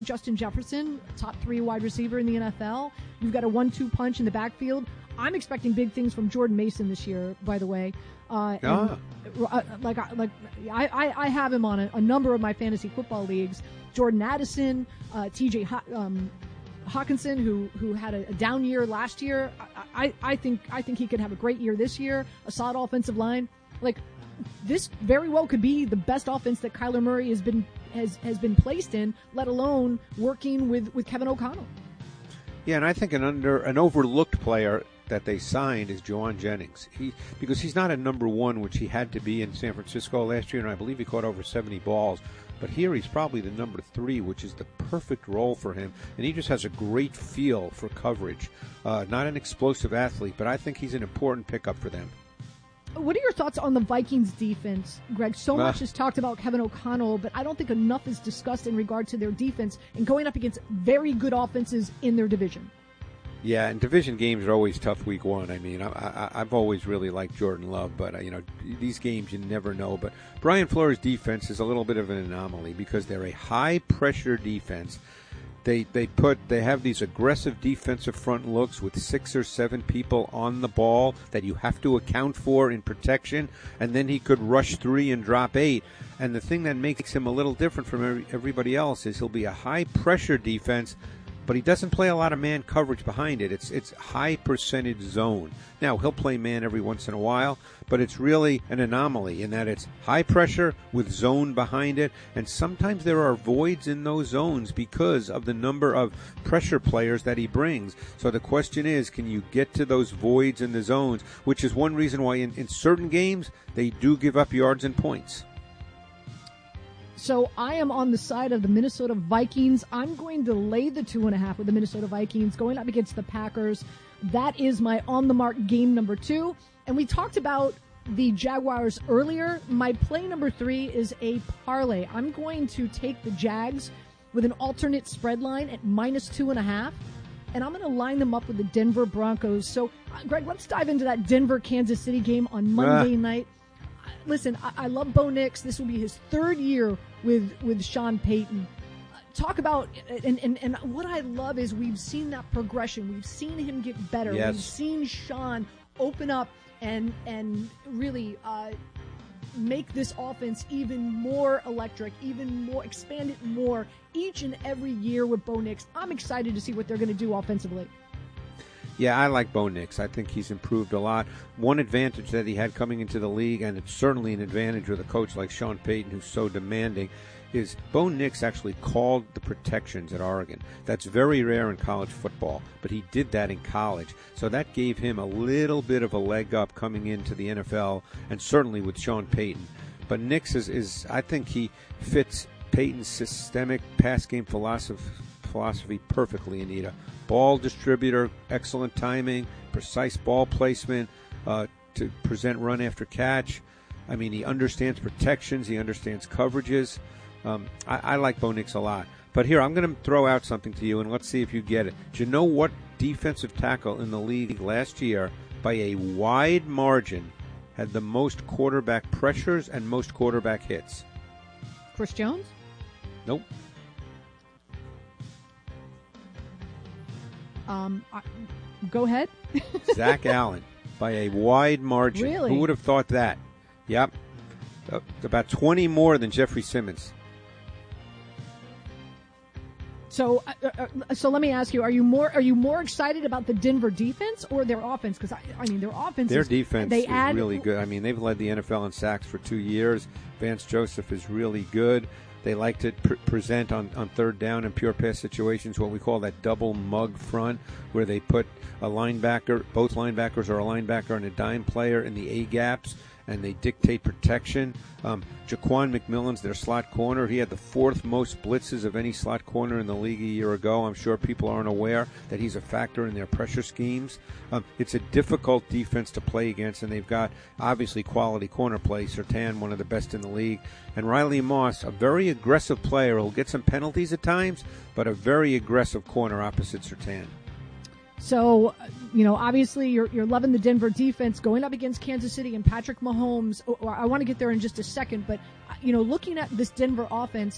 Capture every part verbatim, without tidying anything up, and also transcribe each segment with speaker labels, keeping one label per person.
Speaker 1: Justin Jefferson, top three wide receiver in the N F L. You've got a one two punch in the backfield. I'm expecting big things from Jordan Mason this year, by the way. Uh,
Speaker 2: ah.
Speaker 1: and, uh, like, like I, I, I have him on a, a number of my fantasy football leagues. Jordan Addison, uh, T J Ho- um, Hawkinson, who who had a, a down year last year. I, I, I think I think he could have a great year this year. A solid offensive line. Like, this very well could be the best offense that Kyler Murray has been has has been placed in, let alone working with, with Kevin O'Connell.
Speaker 2: Yeah, and I think an under an overlooked player that they signed is Juwan Jennings. He because he's not a number one, which he had to be in San Francisco last year, and I believe he caught over seventy balls. But here he's probably the number three, which is the perfect role for him. And he just has a great feel for coverage. Uh, not an explosive athlete, but I think he's an important pickup for them.
Speaker 1: What are your thoughts on the Vikings defense, Greg? So much uh, is talked about Kevin O'Connell, but I don't think enough is discussed in regard to their defense and going up against very good offenses in their division.
Speaker 2: Yeah, and division games are always tough week one. I mean, I, I, I've always really liked Jordan Love, but, uh, you know, these games you never know. But Brian Flores' defense is a little bit of an anomaly because they're a high-pressure defense. They they put they have these aggressive defensive front looks with six or seven people on the ball that you have to account for in protection, and then he could rush three and drop eight. And the thing that makes him a little different from every, everybody else is he'll be a high-pressure defense, but he doesn't play a lot of man coverage behind it. It's it's high percentage zone. Now, he'll play man every once in a while, but it's really an anomaly in that it's high pressure with zone behind it, and sometimes there are voids in those zones because of the number of pressure players that he brings. So the question is, can you get to those voids in the zones, which is one reason why in, in certain games they do give up yards and points.
Speaker 1: So I am on the side of the Minnesota Vikings. I'm going to lay the two and a half with the Minnesota Vikings going up against the Packers. That is my on-the-mark game number two. And we talked about the Jaguars earlier. My play number three is a parlay. I'm going to take the Jags with an alternate spread line at minus two and a half. And I'm going to line them up with the Denver Broncos. So, uh, Greg, let's dive into that Denver-Kansas City game on Monday uh. night. Listen, I, I love Bo Nix. This will be his third year with, with Sean Payton. Uh, talk about, and, and, and what I love is we've seen that progression. We've seen him get better.
Speaker 2: Yes.
Speaker 1: We've seen Sean open up and and really uh, make this offense even more electric, even more, expand it more each and every year with Bo Nix. I'm excited to see what they're going to do offensively.
Speaker 2: Yeah, I like Bo Nix. I think he's improved a lot. One advantage that he had coming into the league, and it's certainly an advantage with a coach like Sean Payton who's so demanding, is Bo Nix actually called the protections at Oregon. That's very rare in college football, but he did that in college. So that gave him a little bit of a leg up coming into the N F L, and certainly with Sean Payton. But Nix is, is I think he fits Payton's systemic pass game philosophy philosophy perfectly, Anita. Ball distributor, excellent timing, precise ball placement uh, to present run after catch. I mean, he understands protections. He understands coverages. Um, I, I like Bo Nix a lot. But here, I'm going to throw out something to you, and let's see if you get it. Do you know what defensive tackle in the league last year, by a wide margin, had the most quarterback pressures and most quarterback hits?
Speaker 1: Chris Jones?
Speaker 2: Nope.
Speaker 1: Um, I, go ahead.
Speaker 2: Zach Allen, by a wide margin.
Speaker 1: Really?
Speaker 2: Who would have thought that? Yep. Uh, about twenty more than Jeffrey Simmons.
Speaker 1: So, uh, uh, so let me ask you: Are you more are you more excited about the Denver defense or their offense? Because I, I mean, their offense.
Speaker 2: Their
Speaker 1: is,
Speaker 2: defense
Speaker 1: they
Speaker 2: is
Speaker 1: add,
Speaker 2: really good. I mean, they've led the N F L in sacks for two years. Vance Joseph is really good. They like to pr- present on, on third down and pure pass situations what we call that double mug front, where they put a linebacker, both linebackers are a linebacker and a dime player in the A gaps, and they dictate protection. Um, Jaquan McMillan's their slot corner. He had the fourth most blitzes of any slot corner in the league a year ago. I'm sure people aren't aware that he's a factor in their pressure schemes. Um, it's a difficult defense to play against, and they've got obviously quality corner play. Surtain, one of the best in the league. And Riley Moss, a very aggressive player. He'll get some penalties at times, but a very aggressive corner opposite Surtain.
Speaker 1: So, you know, obviously you're you're loving the Denver defense going up against Kansas City and Patrick Mahomes. I want to get there in just a second, but, you know, looking at this Denver offense,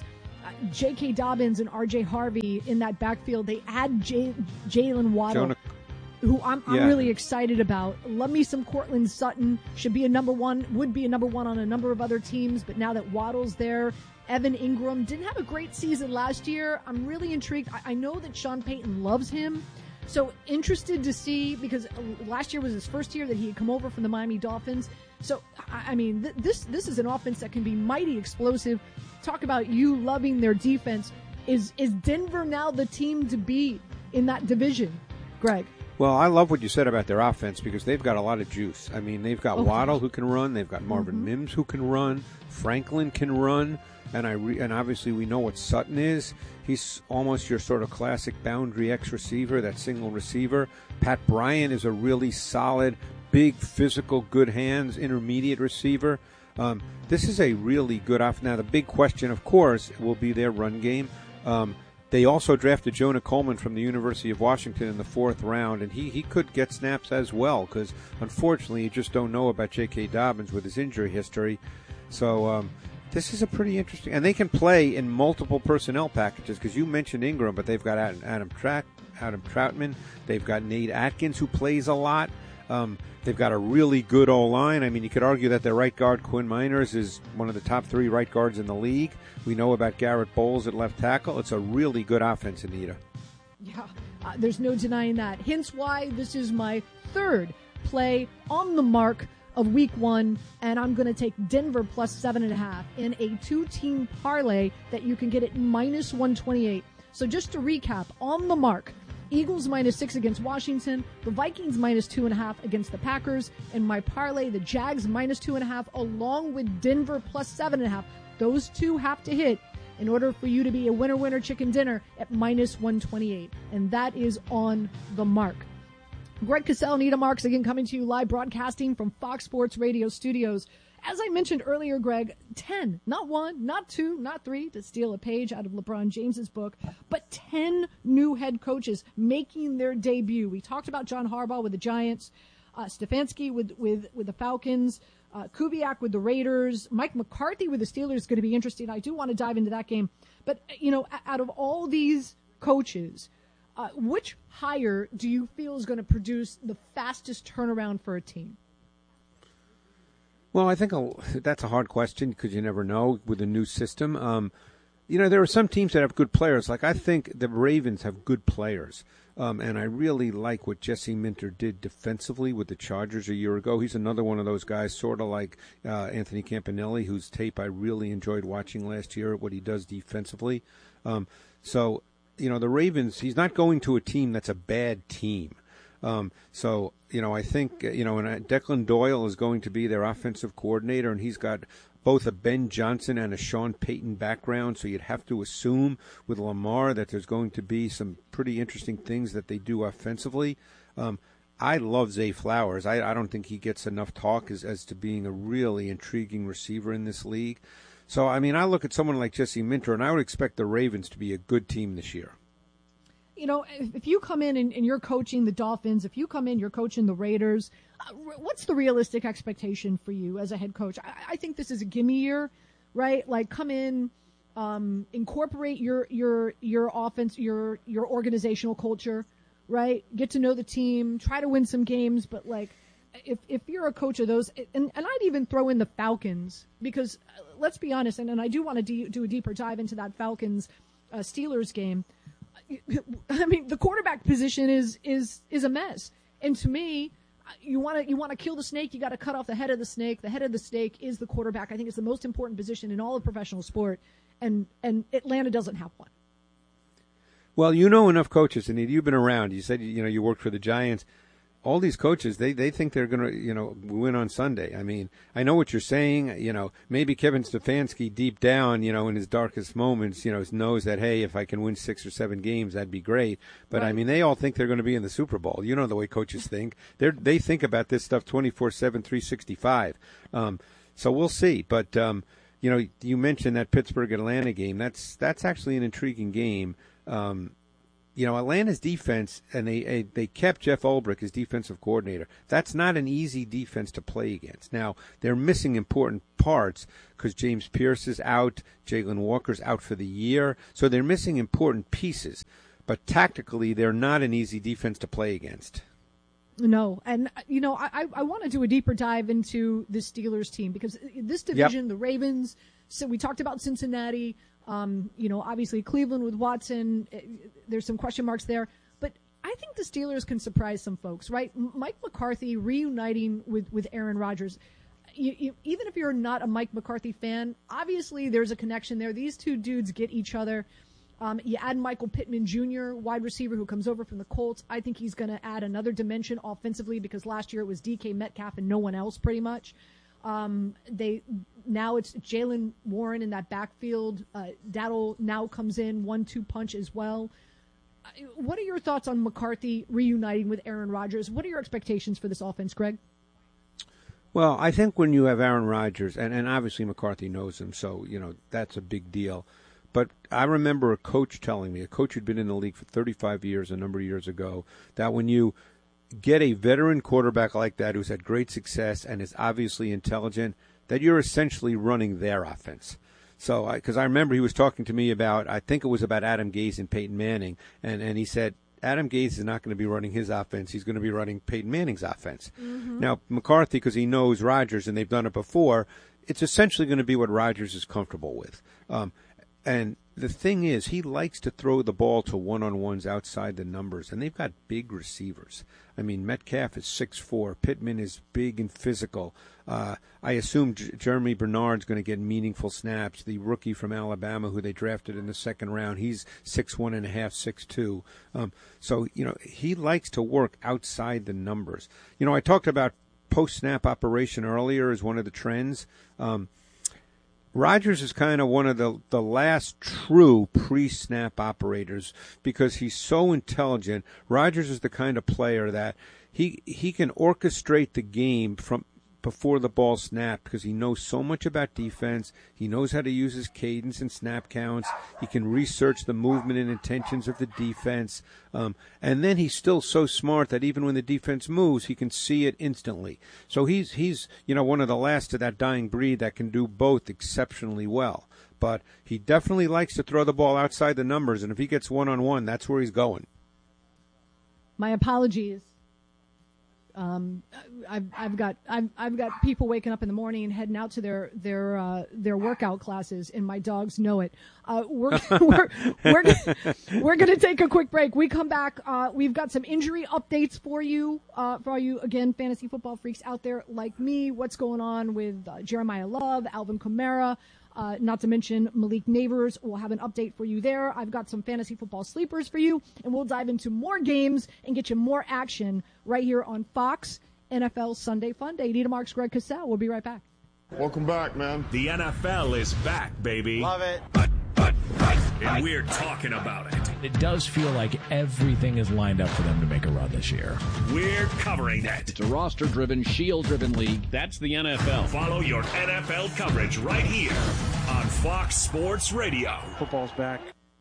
Speaker 1: J K. Dobbins and R J. Harvey in that backfield. They add J- Jalen Waddle,
Speaker 2: Jonah.
Speaker 1: who I'm, I'm
Speaker 2: Yeah.
Speaker 1: really excited about. Love me some Cortland Sutton. Should be a number one, would be a number one on a number of other teams, but now that Waddle's there, Evan Ingram didn't have a great season last year. I'm really intrigued. I, I know that Sean Payton loves him, so interested to see, because last year was his first year that he had come over from the Miami Dolphins. So, I, I mean, th- this this is an offense that can be mighty explosive. Talk about you loving their defense. Is is Denver now the team to beat in that division, Greg?
Speaker 2: Well, I love what you said about their offense because they've got a lot of juice. I mean, they've got
Speaker 1: Okay.
Speaker 2: Waddle who can run. They've got Marvin
Speaker 1: Mm-hmm.
Speaker 2: Mims who can run. Franklin can run. And I re- and obviously we know what Sutton is. He's almost your sort of classic boundary X receiver, that single receiver. Pat Bryant is a really solid, big, physical, good hands, intermediate receiver. Um, this is a really good off. Now, the big question, of course, will be their run game. Um, they also drafted Jonah Coleman from the University of Washington in the fourth round, and he, he could get snaps as well because, unfortunately, you just don't know about J K. Dobbins with his injury history. So um, this is a pretty interesting – and they can play in multiple personnel packages because you mentioned Ingram, but they've got Adam, Adam, Tra- Adam Troutman. They've got Nate Atkins, who plays a lot. Um, they've got a really good O-line. I mean, you could argue that their right guard, Quinn Miners, is one of the top three right guards in the league. We know about Garrett Bowles at left tackle. It's a really good offense, Anita.
Speaker 1: Yeah, uh, there's no denying that. Hence why this is my third play on the mark of week one, and I'm going to take Denver plus seven and a half in a two-team parlay that you can get at minus one twenty-eight. So just to recap, on the mark, Eagles minus six against Washington, the Vikings minus two and a half against the Packers, and my parlay, the Jags minus two and a half, along with Denver plus seven and a half. Those two have to hit in order for you to be a winner-winner chicken dinner at minus one twenty-eight, and that is on the mark. Greg Cosell, Anita Marks, again coming to you live broadcasting from Fox Sports Radio studios. As I mentioned earlier, Greg, ten, not one, not two, not three, to steal a page out of LeBron James's book, but ten new head coaches making their debut. We talked about John Harbaugh with the Giants, uh, Stefanski with, with, with the Falcons, uh, Kubiak with the Raiders, Mike McCarthy with the Steelers is going to be interesting. I do want to dive into that game. But, you know, out of all these coaches, uh, which hire do you feel is going to produce the fastest turnaround for a team?
Speaker 2: Well, I think I'll, that's a hard question because you never know with a new system. Um, you know, there are some teams that have good players. Like I think the Ravens have good players, um, and I really like what Jesse Minter did defensively with the Chargers a year ago. He's another one of those guys, sort of like uh, Anthony Campanelli, whose tape I really enjoyed watching last year, what he does defensively. Um, so, you know, the Ravens, he's not going to a team that's a bad team. Um, so, you know, I think, you know, and Declan Doyle is going to be their offensive coordinator, and he's got both a Ben Johnson and a Sean Payton background, so you'd have to assume with Lamar that there's going to be some pretty interesting things that they do offensively. Um, I love Zay Flowers. I, I don't think he gets enough talk as, as to being a really intriguing receiver in this league. So, I mean, I look at someone like Jesse Minter, and I would expect the Ravens to be a good team this year.
Speaker 1: You know, if, if you come in and, and you're coaching the Dolphins, if you come in, you're coaching the Raiders, uh, what's the realistic expectation for you as a head coach? I, I think this is a gimme year, right? Like, come in, um, incorporate your your your offense, your your organizational culture, right? Get to know the team, try to win some games, but like, if if you're a coach of those, and, and I'd even throw in the Falcons, because uh, let's be honest, and, and I do want to de- do a deeper dive into that Falcons uh, Steelers game. I mean, the quarterback position is is is a mess, and to me, you want to you want to kill the snake, you got to cut off the head of the snake. The head of the snake is the quarterback. I think it's the most important position in all of professional sport, and and Atlanta doesn't have one.
Speaker 2: Well, you know enough coaches, and you've been around. You said you know you worked for the Giants. All these coaches, they, they think they're going to, you know, win on Sunday. I mean, I know what you're saying. You know, maybe Kevin Stefanski deep down, you know, in his darkest moments, you know, knows that, hey, if I can win six or seven games, that'd be great. But, right. I mean, they all think they're going to be in the Super Bowl. You know the way coaches think. They they think about this stuff twenty-four seven, three sixty-five. Um, so we'll see. But, um, you know, you mentioned that Pittsburgh-Atlanta game. That's, that's actually an intriguing game. Um you know, Atlanta's defense, and they they kept Jeff Ulbrich as defensive coordinator. That's not an easy defense to play against. Now, they're missing important parts because James Pierce is out, Jalen Walker's out for the year, so they're missing important pieces. But tactically, they're not an easy defense to play against.
Speaker 1: No, and, you know, I, I want to do a deeper dive into the Steelers team because this division, yep. the Ravens, so we talked about Cincinnati, um, you know, obviously Cleveland with Watson, there's some question marks there. But I think the Steelers can surprise some folks, right? Mike McCarthy reuniting with, with Aaron Rodgers. You, you, even if you're not a Mike McCarthy fan, obviously there's a connection there. These two dudes get each other. Um, you add Michael Pittman Junior, wide receiver who comes over from the Colts. I think he's going to add another dimension offensively because last year it was D K Metcalf and no one else pretty much. Um, they now it's Jaylen Warren in that backfield. Uh, Daddle now comes in one two punch as well. What are your thoughts on McCarthy reuniting with Aaron Rodgers? What are your expectations for this offense, Greg?
Speaker 2: Well, I think when you have Aaron Rodgers, and, and obviously McCarthy knows him, so you know that's a big deal. But I remember a coach telling me, a coach who'd been in the league for thirty-five years, a number of years ago, that when you get a veteran quarterback like that who's had great success and is obviously intelligent, that you're essentially running their offense. So, because I, I remember he was talking to me about, I think it was about Adam Gase and Peyton Manning, and, and he said, Adam Gase is not going to be running his offense. He's going to be running Peyton Manning's offense. Mm-hmm. Now, McCarthy, because he knows Rodgers and they've done it before, it's essentially going to be what Rodgers is comfortable with. Um, And the thing is, he likes to throw the ball to one-on-ones outside the numbers, and they've got big receivers. I mean, Metcalf is six foot four. Pittman is big and physical. Uh, I assume J- Jeremy Bernard's going to get meaningful snaps. The rookie from Alabama who they drafted in the second round, he's six one and a half, six two. Um, so, you know, he likes to work outside the numbers. You know, I talked about post-snap operation earlier as one of the trends. Um Rodgers is kind of one of the, the last true pre-snap operators because he's so intelligent. Rodgers is the kind of player that he he can orchestrate the game from before the ball snapped because he knows so much about defense. He knows how to use his cadence and snap counts. He can research the movement and intentions of the defense. Um, and then he's still so smart that even when the defense moves, he can see it instantly. So he's, he's you know, one of the last of that dying breed that can do both exceptionally well. But he definitely likes to throw the ball outside the numbers, and if he gets one-on-one, that's where he's going.
Speaker 1: My apologies. Um, I've, I've got I've, I've got people waking up in the morning and heading out to their their uh, their workout classes, and my dogs know it. Uh, we're we're we're, we're going to take a quick break. We come back. Uh, we've got some injury updates for you, uh, for all you again fantasy football freaks out there like me. What's going on with uh, Jeremiah Love, Alvin Kamara? Uh, not to mention Malik Neighbors. We'll have an update for you there. I've got some fantasy football sleepers for you, and we'll dive into more games and get you more action right here on Fox N F L Sunday Fun Day. Nita Marks, Greg Cassell. We'll be right back.
Speaker 3: Welcome back, man.
Speaker 4: The N F L is back, baby.
Speaker 3: Love it.
Speaker 4: And we're talking about it.
Speaker 5: It does feel like everything is lined up for them to make a run this year.
Speaker 4: We're covering it.
Speaker 6: It's a roster-driven, shield-driven league.
Speaker 4: That's the N F L. Follow your N F L coverage right here on Fox Sports Radio.
Speaker 3: Football's back.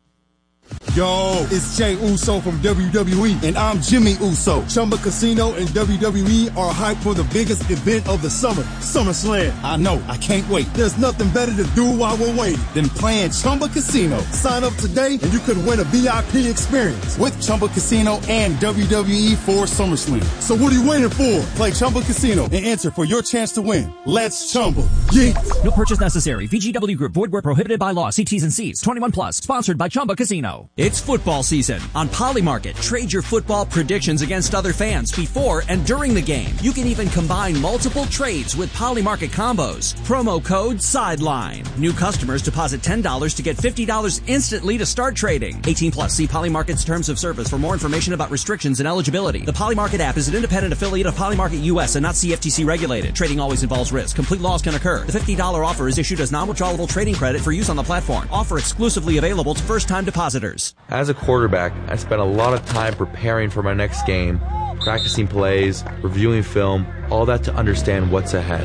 Speaker 7: Yo, it's Jay Uso from W W E, and I'm Jimmy Uso. Chumba Casino and W W E are hyped for the biggest event of the summer, SummerSlam. I know, I can't wait. There's nothing better to do while we're waiting than playing Chumba Casino. Sign up today, and you could win a V I P experience with Chumba Casino and W W E for SummerSlam. So what are you waiting for? Play Chumba Casino and enter for your chance to win. Let's Chumba. Yeah.
Speaker 8: No purchase necessary. V G W Group. Void where prohibited by law. See T's and C's. twenty-one plus. Sponsored by Chumba Casino. It's football season. On Polymarket, trade your football predictions against other fans before and during the game. You can even combine multiple trades with Polymarket combos. Promo code SIDELINE. New customers deposit ten dollars to get fifty dollars instantly to start trading. eighteen plus. See Polymarket's terms of service for more information about restrictions and eligibility. The Polymarket app is an independent affiliate of Polymarket U S and not C F T C regulated. Trading always involves risk. Complete loss can occur. The fifty dollars offer is issued as non-withdrawable trading credit for use on the platform. Offer exclusively available to first-time depositors.
Speaker 9: As a quarterback, I spent a lot of time preparing for my next game, practicing plays, reviewing film, all that to understand what's ahead.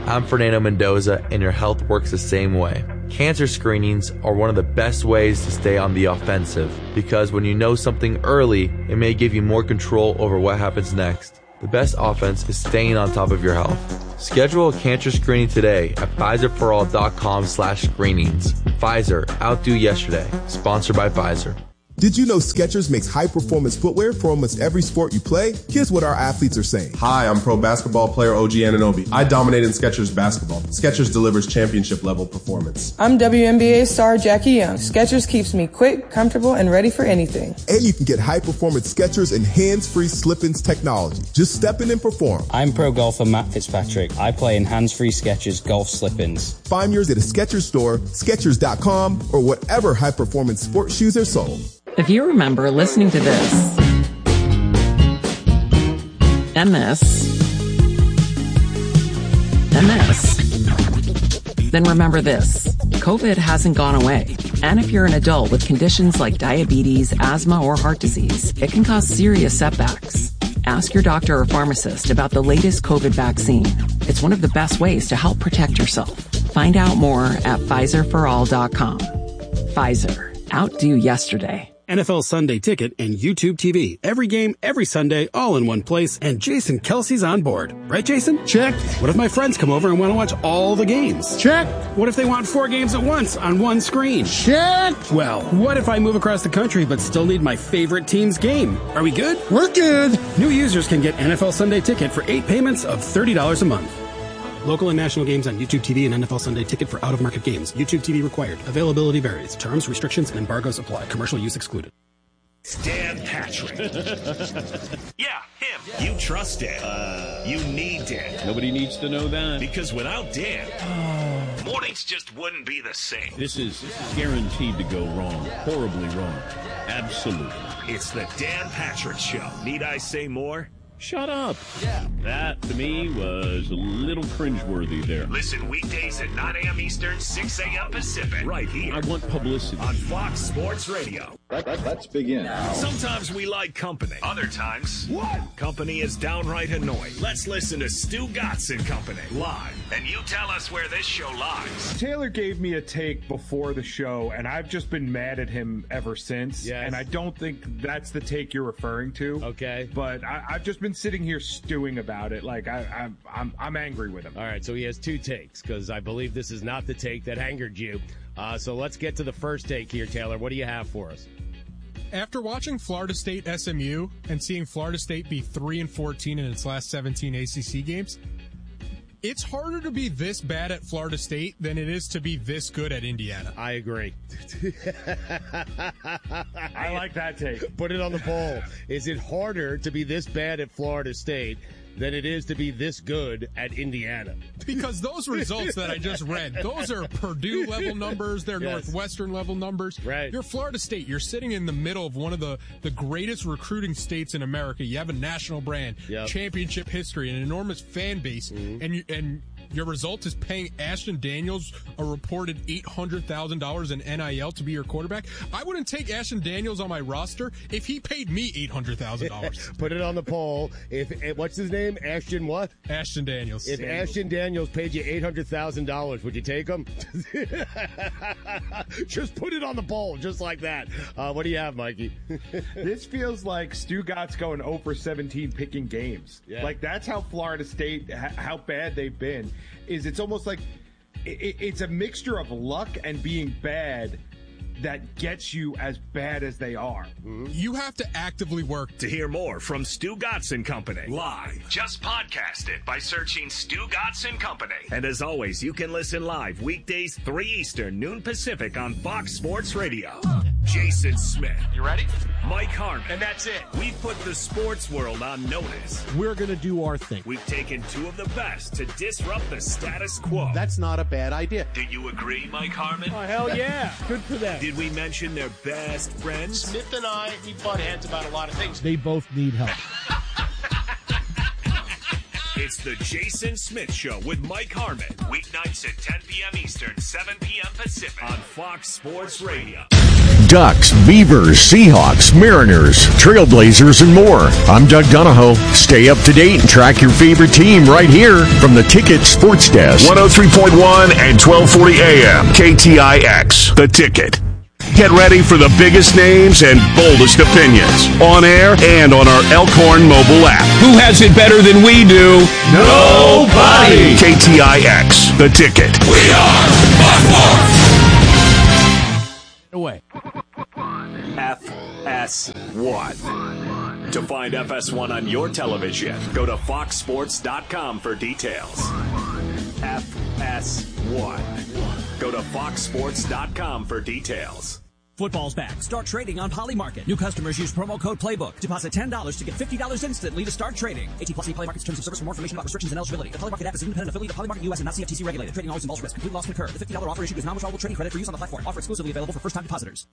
Speaker 9: I'm Fernando Mendoza, and your health works the same way. Cancer screenings are one of the best ways to stay on the offensive, because when you know something early, it may give you more control over what happens next. The best offense is staying on top of your health. Schedule a cancer screening today at Pfizer-for-all.com slash screenings. Pfizer, outdo yesterday. Sponsored by Pfizer.
Speaker 10: Did you know Skechers makes high-performance footwear for almost every sport you play? Here's what our athletes are saying.
Speaker 11: Hi, I'm pro basketball player O G Anunoby. I dominate in Skechers basketball. Skechers delivers championship-level performance.
Speaker 12: I'm W N B A star Jackie Young. Skechers keeps me quick, comfortable, and ready for anything.
Speaker 10: And you can get high-performance Skechers and hands-free slip-ins technology. Just step in and perform.
Speaker 13: I'm pro golfer Matt Fitzpatrick. I play in hands-free Skechers golf slip-ins.
Speaker 10: Find yours at a Skechers store, Skechers dot com, or whatever high-performance sports shoes are sold.
Speaker 14: If you remember listening to this, and this, and this, then remember this. COVID hasn't gone away. And if you're an adult with conditions like diabetes, asthma, or heart disease, it can cause serious setbacks. Ask your doctor or pharmacist about the latest COVID vaccine. It's one of the best ways to help protect yourself. Find out more at Pfizer for all dot com. Pfizer. Outdo yesterday.
Speaker 15: N F L Sunday Ticket and YouTube T V. Every game, every Sunday, all in one place, and Jason Kelsey's on board. Right, Jason?
Speaker 16: Check.
Speaker 15: What if my friends come over and want to watch all the games?
Speaker 16: Check.
Speaker 15: What if they want four games at once on one screen?
Speaker 16: Check.
Speaker 15: Well, what if I move across the country but still need my favorite team's game? Are we good?
Speaker 16: We're good.
Speaker 15: New users can get N F L Sunday Ticket for eight payments of thirty dollars a month. Local and national games on YouTube T V and N F L Sunday Ticket for out-of-market games. YouTube T V required. Availability varies. Terms, restrictions, and embargoes apply. Commercial use excluded.
Speaker 4: Dan Patrick. Yeah, him. You trust Dan. Uh, you need Dan.
Speaker 17: Nobody needs to know that.
Speaker 4: Because without Dan, mornings just wouldn't be the same.
Speaker 17: This is guaranteed to go wrong. Horribly wrong. Absolutely.
Speaker 4: It's the Dan Patrick Show. Need I say more?
Speaker 17: Shut up. Yeah. That, to me, was a little cringeworthy there.
Speaker 4: Listen weekdays at nine a.m. Eastern, six a.m. Pacific. Right here.
Speaker 17: I want publicity.
Speaker 4: On Fox Sports Radio.
Speaker 18: Let, let, let's begin.
Speaker 4: Sometimes we like company. Other times, what? Company is downright annoying. Let's listen to Stu Gatz and Company live. And you tell us where this show lies.
Speaker 19: Taylor gave me a take before the show, and I've just been mad at him ever since.
Speaker 20: Yes.
Speaker 19: And I don't think that's the take you're referring to.
Speaker 20: Okay.
Speaker 19: But I, I've just been sitting here stewing about it. Like, I, I'm, I'm, I'm angry with him.
Speaker 20: All right, so he has two takes, because I believe this is not the take that angered you. Uh, so let's get to the first take here, Taylor. What do you have for us?
Speaker 21: After watching Florida State S M U and seeing Florida State be three and fourteen in its last seventeen A C C games, it's harder to be this bad at Florida State than it is to be this good at Indiana.
Speaker 20: I agree.
Speaker 19: I like that take.
Speaker 20: Put it on the poll. Is it harder to be this bad at Florida State than it is to be this good at Indiana?
Speaker 21: Because those results that I just read, those are Purdue level numbers, they're yes. Northwestern level numbers.
Speaker 20: Right.
Speaker 21: You're Florida State. You're sitting in the middle of one of the, the greatest recruiting states in America. You have a national brand, yep. championship history, an enormous fan base, mm-hmm. and you, and your result is paying Ashton Daniels a reported eight hundred thousand dollars in N I L to be your quarterback. I wouldn't take Ashton Daniels on my roster if he paid me eight hundred thousand dollars.
Speaker 20: Put it on the poll. If what's his name? Ashton what?
Speaker 21: Ashton Daniels.
Speaker 20: If
Speaker 21: Daniels.
Speaker 20: Ashton Daniels paid you eight hundred thousand dollars, would you take him? Just put it on the poll, just like that. Uh, what do you have, Mikey?
Speaker 19: This feels like Stu Gatz going oh for seventeen picking games. Yeah. Like, that's how Florida State, how bad they've been. Is it's almost like it, it's a mixture of luck and being bad that gets you as bad as they are.
Speaker 21: Mm-hmm. You have to actively work.
Speaker 4: To hear more from Stu Gatz and Company live, just podcast it by searching Stu Gatz and Company. And as always, you can listen live weekdays three Eastern, noon Pacific on Fox Sports Radio. Jason Smith.
Speaker 22: You ready?
Speaker 4: Mike Harmon.
Speaker 22: And that's it.
Speaker 4: We've put the sports world on notice.
Speaker 23: We're going to do our thing.
Speaker 4: We've taken two of the best to disrupt the status quo.
Speaker 23: That's not a bad idea.
Speaker 4: Do you agree, Mike Harmon?
Speaker 23: Oh, hell yeah. Good for them.
Speaker 4: Did we mention their best friends?
Speaker 22: Smith and I, we butt heads about a lot of things.
Speaker 23: They both need help.
Speaker 4: It's the Jason Smith Show with Mike Harmon. Weeknights at ten p.m. Eastern, seven p.m. Pacific on Fox Sports Radio.
Speaker 2: Ducks, Beavers, Seahawks, Mariners, Trailblazers, and more. I'm Doug Donahoe. Stay up to date and track your favorite team right here from the Ticket Sports Desk.
Speaker 4: one oh three point one and twelve forty A M K T I X, The Ticket. Get ready for the biggest names and boldest opinions on air and on our Elkhorn mobile app.
Speaker 17: Who has it better than we do?
Speaker 4: Nobody. K T I X, The Ticket. We are
Speaker 5: Away.
Speaker 4: F S one. To find F S one on your television, go to fox sports dot com for details. F S one. Go to fox sports dot com for details.
Speaker 8: Football's back. Start trading on Polymarket. New customers use promo code PLAYBOOK. Deposit ten dollars to get fifty dollars instantly to start trading. eighteen plus Polymarket's terms of service for more information about restrictions and eligibility. The Polymarket app is an independent affiliate of Polymarket U S and not C F T C regulated. Trading always involves risk. Complete loss can occur. The fifty dollars offer issued is non-withdrawable trading credit for use on the platform. Offer exclusively available for first-time depositors.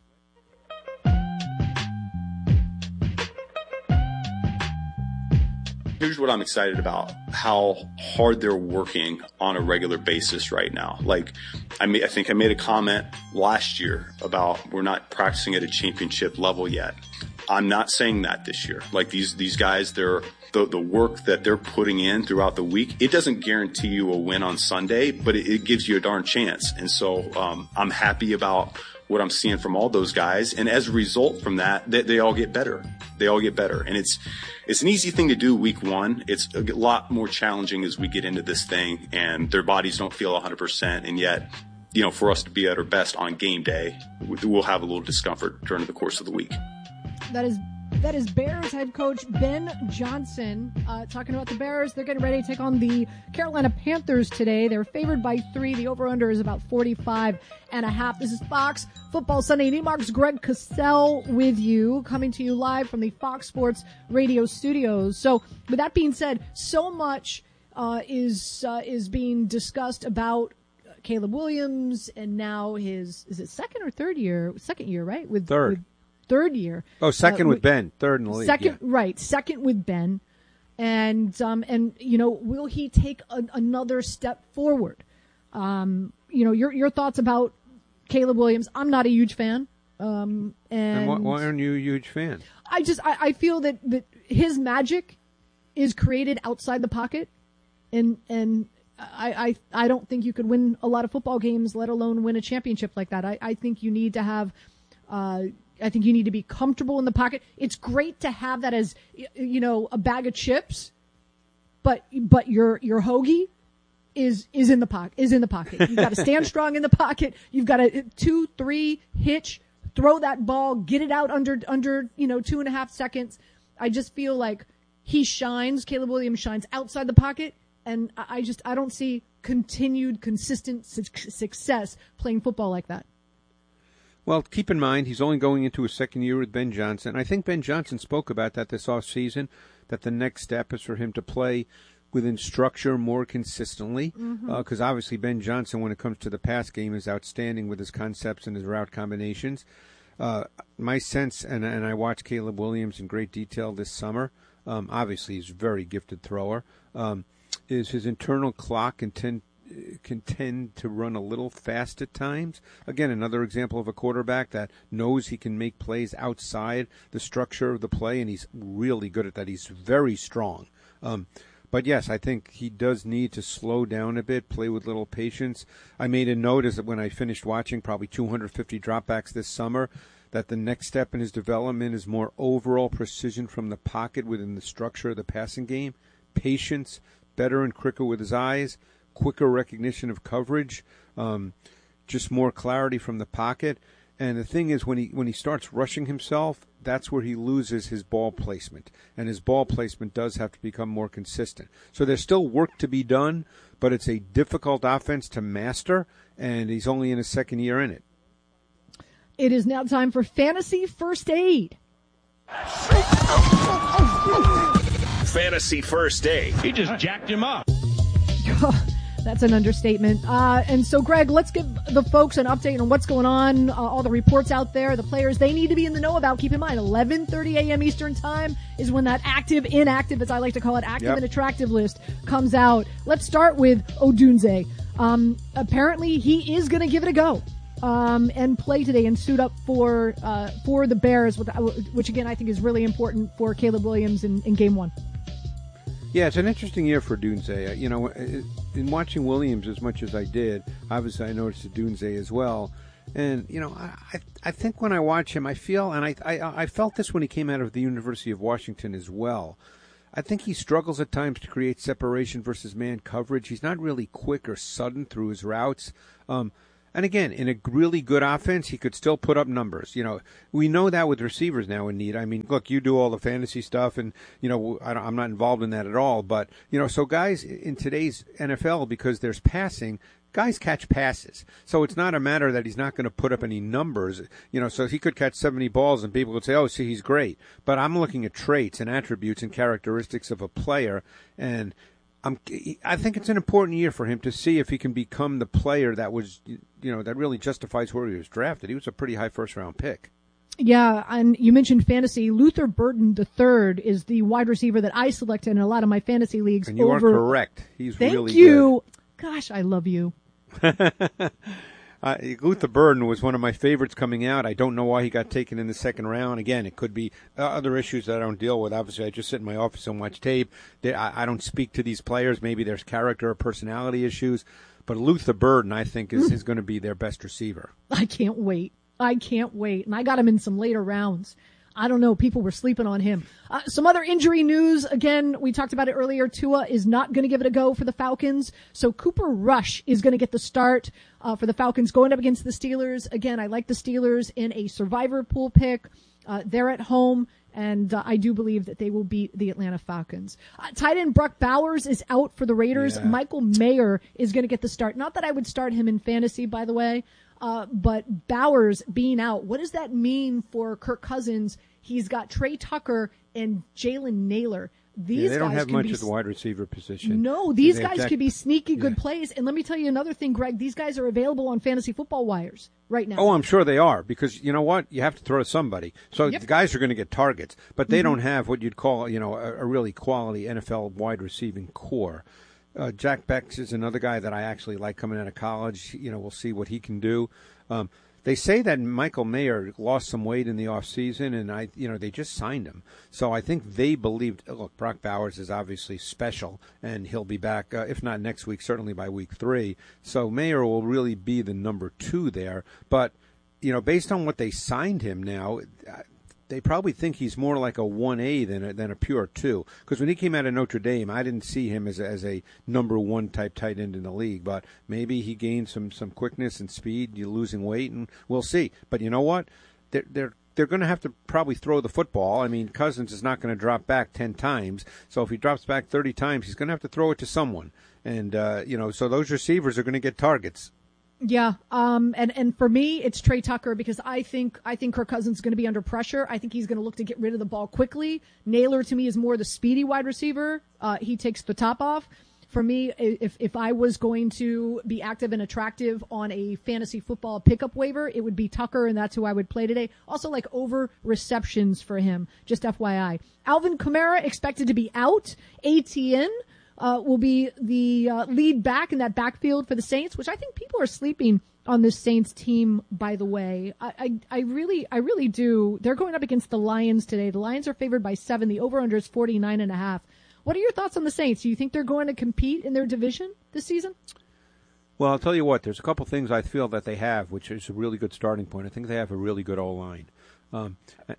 Speaker 16: Here's what I'm excited about, how hard they're working on a regular basis right now. Like, I, may, I think I made a comment last year about we're not practicing at a championship level yet. I'm not saying that this year. Like, these these guys, they're the, the work that they're putting in throughout the week, it doesn't guarantee you a win on Sunday, but it, it gives you a darn chance. And so um, I'm happy about what I'm seeing from all those guys. And as a result from that, they, they all get better. They all get better. And it's it's an easy thing to do week one. It's a lot more challenging as we get into this thing and their bodies don't feel one hundred percent. And yet, you know, for us to be at our best on game day, we'll have a little discomfort during the course of the week.
Speaker 1: That is that is Bears head coach Ben Johnson uh, talking about the Bears. They're getting ready to take on the Carolina Panthers today. They're favored by three. The over-under is about forty-five and a half. This is Fox Football Sunday. Nemark's Greg Cosell with you, coming to you live from the Fox Sports Radio studios. So with that being said, so much uh, is uh, is being discussed about Caleb Williams and now his, is it second or third year? Second year, right? With
Speaker 18: Third.
Speaker 1: With, Third year.
Speaker 18: Oh, second
Speaker 1: uh,
Speaker 18: with Ben. Third in the league.
Speaker 1: Second,
Speaker 18: yeah.
Speaker 1: right. Second with Ben. And, um, and you know, will he take a, another step forward? Um, you know, your your thoughts about Caleb Williams. I'm not a huge fan. Um, and,
Speaker 18: and why, why aren't you a huge fan?
Speaker 1: I just, I, I feel that, that his magic is created outside the pocket. And, and I, I, I don't think you could win a lot of football games, let alone win a championship like that. I, I think you need to have, uh, I think you need to be comfortable in the pocket. It's great to have that as, you know, a bag of chips, but but your your hoagie is is in the pocket. Is in the pocket. You've got to stand strong in the pocket. You've got to two, three, hitch, throw that ball, get it out under under you know two and a half seconds. I just feel like he shines. Caleb Williams shines outside the pocket, and I just I don't see continued consistent su- success playing football like that.
Speaker 18: Well, keep in mind, he's only going into his second year with Ben Johnson. I think Ben Johnson spoke about that this offseason, that the next step is for him to play within structure more consistently. Because mm-hmm. uh, obviously Ben Johnson, when it comes to the pass game, is outstanding with his concepts and his route combinations. Uh, my sense, and, and I watched Caleb Williams in great detail this summer, um, obviously he's a very gifted thrower, um, is his internal clock can tend can tend to run a little fast at times. Again, another example of a quarterback that knows he can make plays outside the structure of the play, and he's really good at that. He's very strong. Um, but yes, I think he does need to slow down a bit, play with little patience. I made a note as when I finished watching probably two hundred fifty dropbacks this summer, that the next step in his development is more overall precision from the pocket within the structure of the passing game, patience, better and quicker with his eyes, quicker recognition of coverage, um, just more clarity from the pocket. And the thing is, when he when he starts rushing himself, that's where he loses his ball placement. And his ball placement does have to become more consistent. So there's still work to be done, but it's a difficult offense to master, and he's only in his second year in it.
Speaker 1: It is now time for Fantasy First Aid.
Speaker 4: Fantasy First Aid.
Speaker 22: He just jacked him up.
Speaker 1: That's an understatement. Uh, and so, Greg, let's give the folks an update on what's going on, uh, all the reports out there, the players they need to be in the know about. Keep in mind, eleven thirty a.m. Eastern Time is when that active, inactive, as I like to call it, active yep. and attractive list comes out. Let's start with Odunze. Um, apparently, he is going to give it a go. um, and play today and suit up for uh, for the Bears, which again I think is really important for Caleb Williams in, in game one.
Speaker 18: Yeah, it's an interesting year for Dunze. You know, in watching Williams as much as I did, obviously I noticed Dunze as well. And, you know, I I think when I watch him, I feel, and I, I I felt this when he came out of the University of Washington as well. I think he struggles at times to create separation versus man coverage. He's not really quick or sudden through his routes. Um, and again, in a really good offense, he could still put up numbers. You know, we know that with receivers now in need. I mean, look, you do all the fantasy stuff, and, you know, I don't, I'm not involved in that at all. But, you know, so guys in today's N F L, because there's passing, guys catch passes. So it's not a matter that he's not going to put up any numbers. You know, so he could catch seventy balls and people would say, oh, see, he's great. But I'm looking at traits and attributes and characteristics of a player, and I'm, I think it's an important year for him to see if he can become the player that was, you know, that really justifies where he was drafted. He was a pretty high first-round pick.
Speaker 1: Yeah, and you mentioned fantasy. Luther Burden the third is the wide receiver that I selected in a lot of my fantasy leagues.
Speaker 18: And you
Speaker 1: over...
Speaker 18: are correct. He's
Speaker 1: Thank
Speaker 18: really
Speaker 1: you. Good. Gosh, I love you.
Speaker 18: Uh, Luther Burden was one of my favorites coming out. I don't know why he got taken in the second round. Again, it could be uh, other issues that I don't deal with. Obviously, I just sit in my office and watch tape. They, I, I don't speak to these players. Maybe there's character or personality issues. But Luther Burden, I think, is, is going to be their best receiver.
Speaker 1: I can't wait. I can't wait. And I got him in some later rounds. I don't know. People were sleeping on him. Uh, some other injury news. Again, we talked about it earlier. Tua is not going to give it a go for the Falcons. So Cooper Rush is going to get the start uh, for the Falcons going up against the Steelers. Again, I like the Steelers in a survivor pool pick. Uh, they're at home, and uh, I do believe that they will beat the Atlanta Falcons. Uh, tight end Brock Bowers is out for the Raiders. Yeah. Michael Mayer is going to get the start. Not that I would start him in fantasy, by the way. Uh, but Bowers being out, what does that mean for Kirk Cousins? He's got Trey Tucker and Jalen Naylor. These
Speaker 18: yeah, they don't
Speaker 1: guys
Speaker 18: have
Speaker 1: can
Speaker 18: much
Speaker 1: be,
Speaker 18: at the wide receiver position.
Speaker 1: No, these
Speaker 18: they
Speaker 1: guys
Speaker 18: exact,
Speaker 1: could be sneaky good
Speaker 18: yeah.
Speaker 1: plays. And let me tell you another thing, Greg. These guys are available on Fantasy Football Wires right now.
Speaker 18: Oh, I'm sure they are, because you know what? You have to throw to somebody. So
Speaker 1: yep.
Speaker 18: the guys are going to get targets, but they
Speaker 1: mm-hmm.
Speaker 18: don't have what you'd call, you know, a, a really quality N F L wide receiving core. Uh, Jack Bex is another guy that I actually like coming out of college. You know, we'll see what he can do. Um, They say that Michael Mayer lost some weight in the offseason, and I, you know, they just signed him. So I think they believed. Look, Brock Bowers is obviously special, and he'll be back, uh, if not next week, certainly by week three. So Mayer will really be the number two there. But you know, based on what they signed him now, they probably think he's more like a one A than a, than a pure two. Because when he came out of Notre Dame, I didn't see him as a, as a number one type tight end in the league. But maybe he gained some, some quickness and speed. You're losing weight, and we'll see. But you know what? They're they're they're going to have to probably throw the football. I mean, Cousins is not going to drop back ten times. So if he drops back thirty times, he's going to have to throw it to someone. And uh, you know, so those receivers are going to get targets.
Speaker 1: Yeah, um, and, and for me, it's Trey Tucker, because I think I think Kirk Cousins is going to be under pressure. I think he's going to look to get rid of the ball quickly. Naylor, to me, is more the speedy wide receiver. Uh, he takes the top off. For me, if if I was going to be active and attractive on a fantasy football pickup waiver, it would be Tucker, and that's who I would play today. Also, like over receptions for him, just F Y I. Alvin Kamara expected to be out. A T N Uh, will be the uh, lead back in that backfield for the Saints, which I think people are sleeping on this Saints team, by the way. I, I, I really, I really do. They're going up against the Lions today. The Lions are favored by seven. The over-under is forty-nine and a half. What are your thoughts on the Saints? Do you think they're going to compete in their division this season?
Speaker 18: Well, I'll tell you what. There's a couple things I feel that they have, which is a really good starting point. I think they have a really good O-line. Um,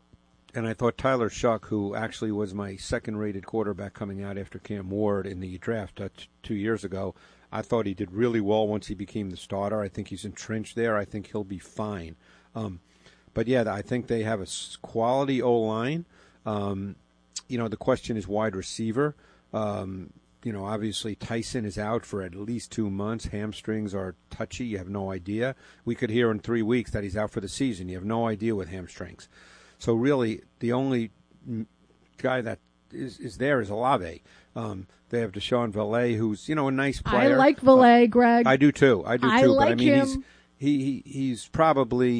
Speaker 18: And I thought Tyler Shuck, who actually was my second-rated quarterback coming out after Cam Ward in the draft uh, t- two years ago, I thought he did really well once he became the starter. I think he's entrenched there. I think he'll be fine. Um, but, yeah, I think they have a quality O-line. Um, you know, the question is wide receiver. Um, you know, obviously Tyson is out for at least two months. Hamstrings are touchy. You have no idea. We could hear in three weeks that he's out for the season. You have no idea with hamstrings. So really, the only guy that is, is there is Olave. Um, they have Deshaun Valet, who's you know a nice player.
Speaker 1: I like Valet, uh, Greg.
Speaker 18: I do too. I do too.
Speaker 1: I like
Speaker 18: but I mean,
Speaker 1: him.
Speaker 18: he's he, he he's probably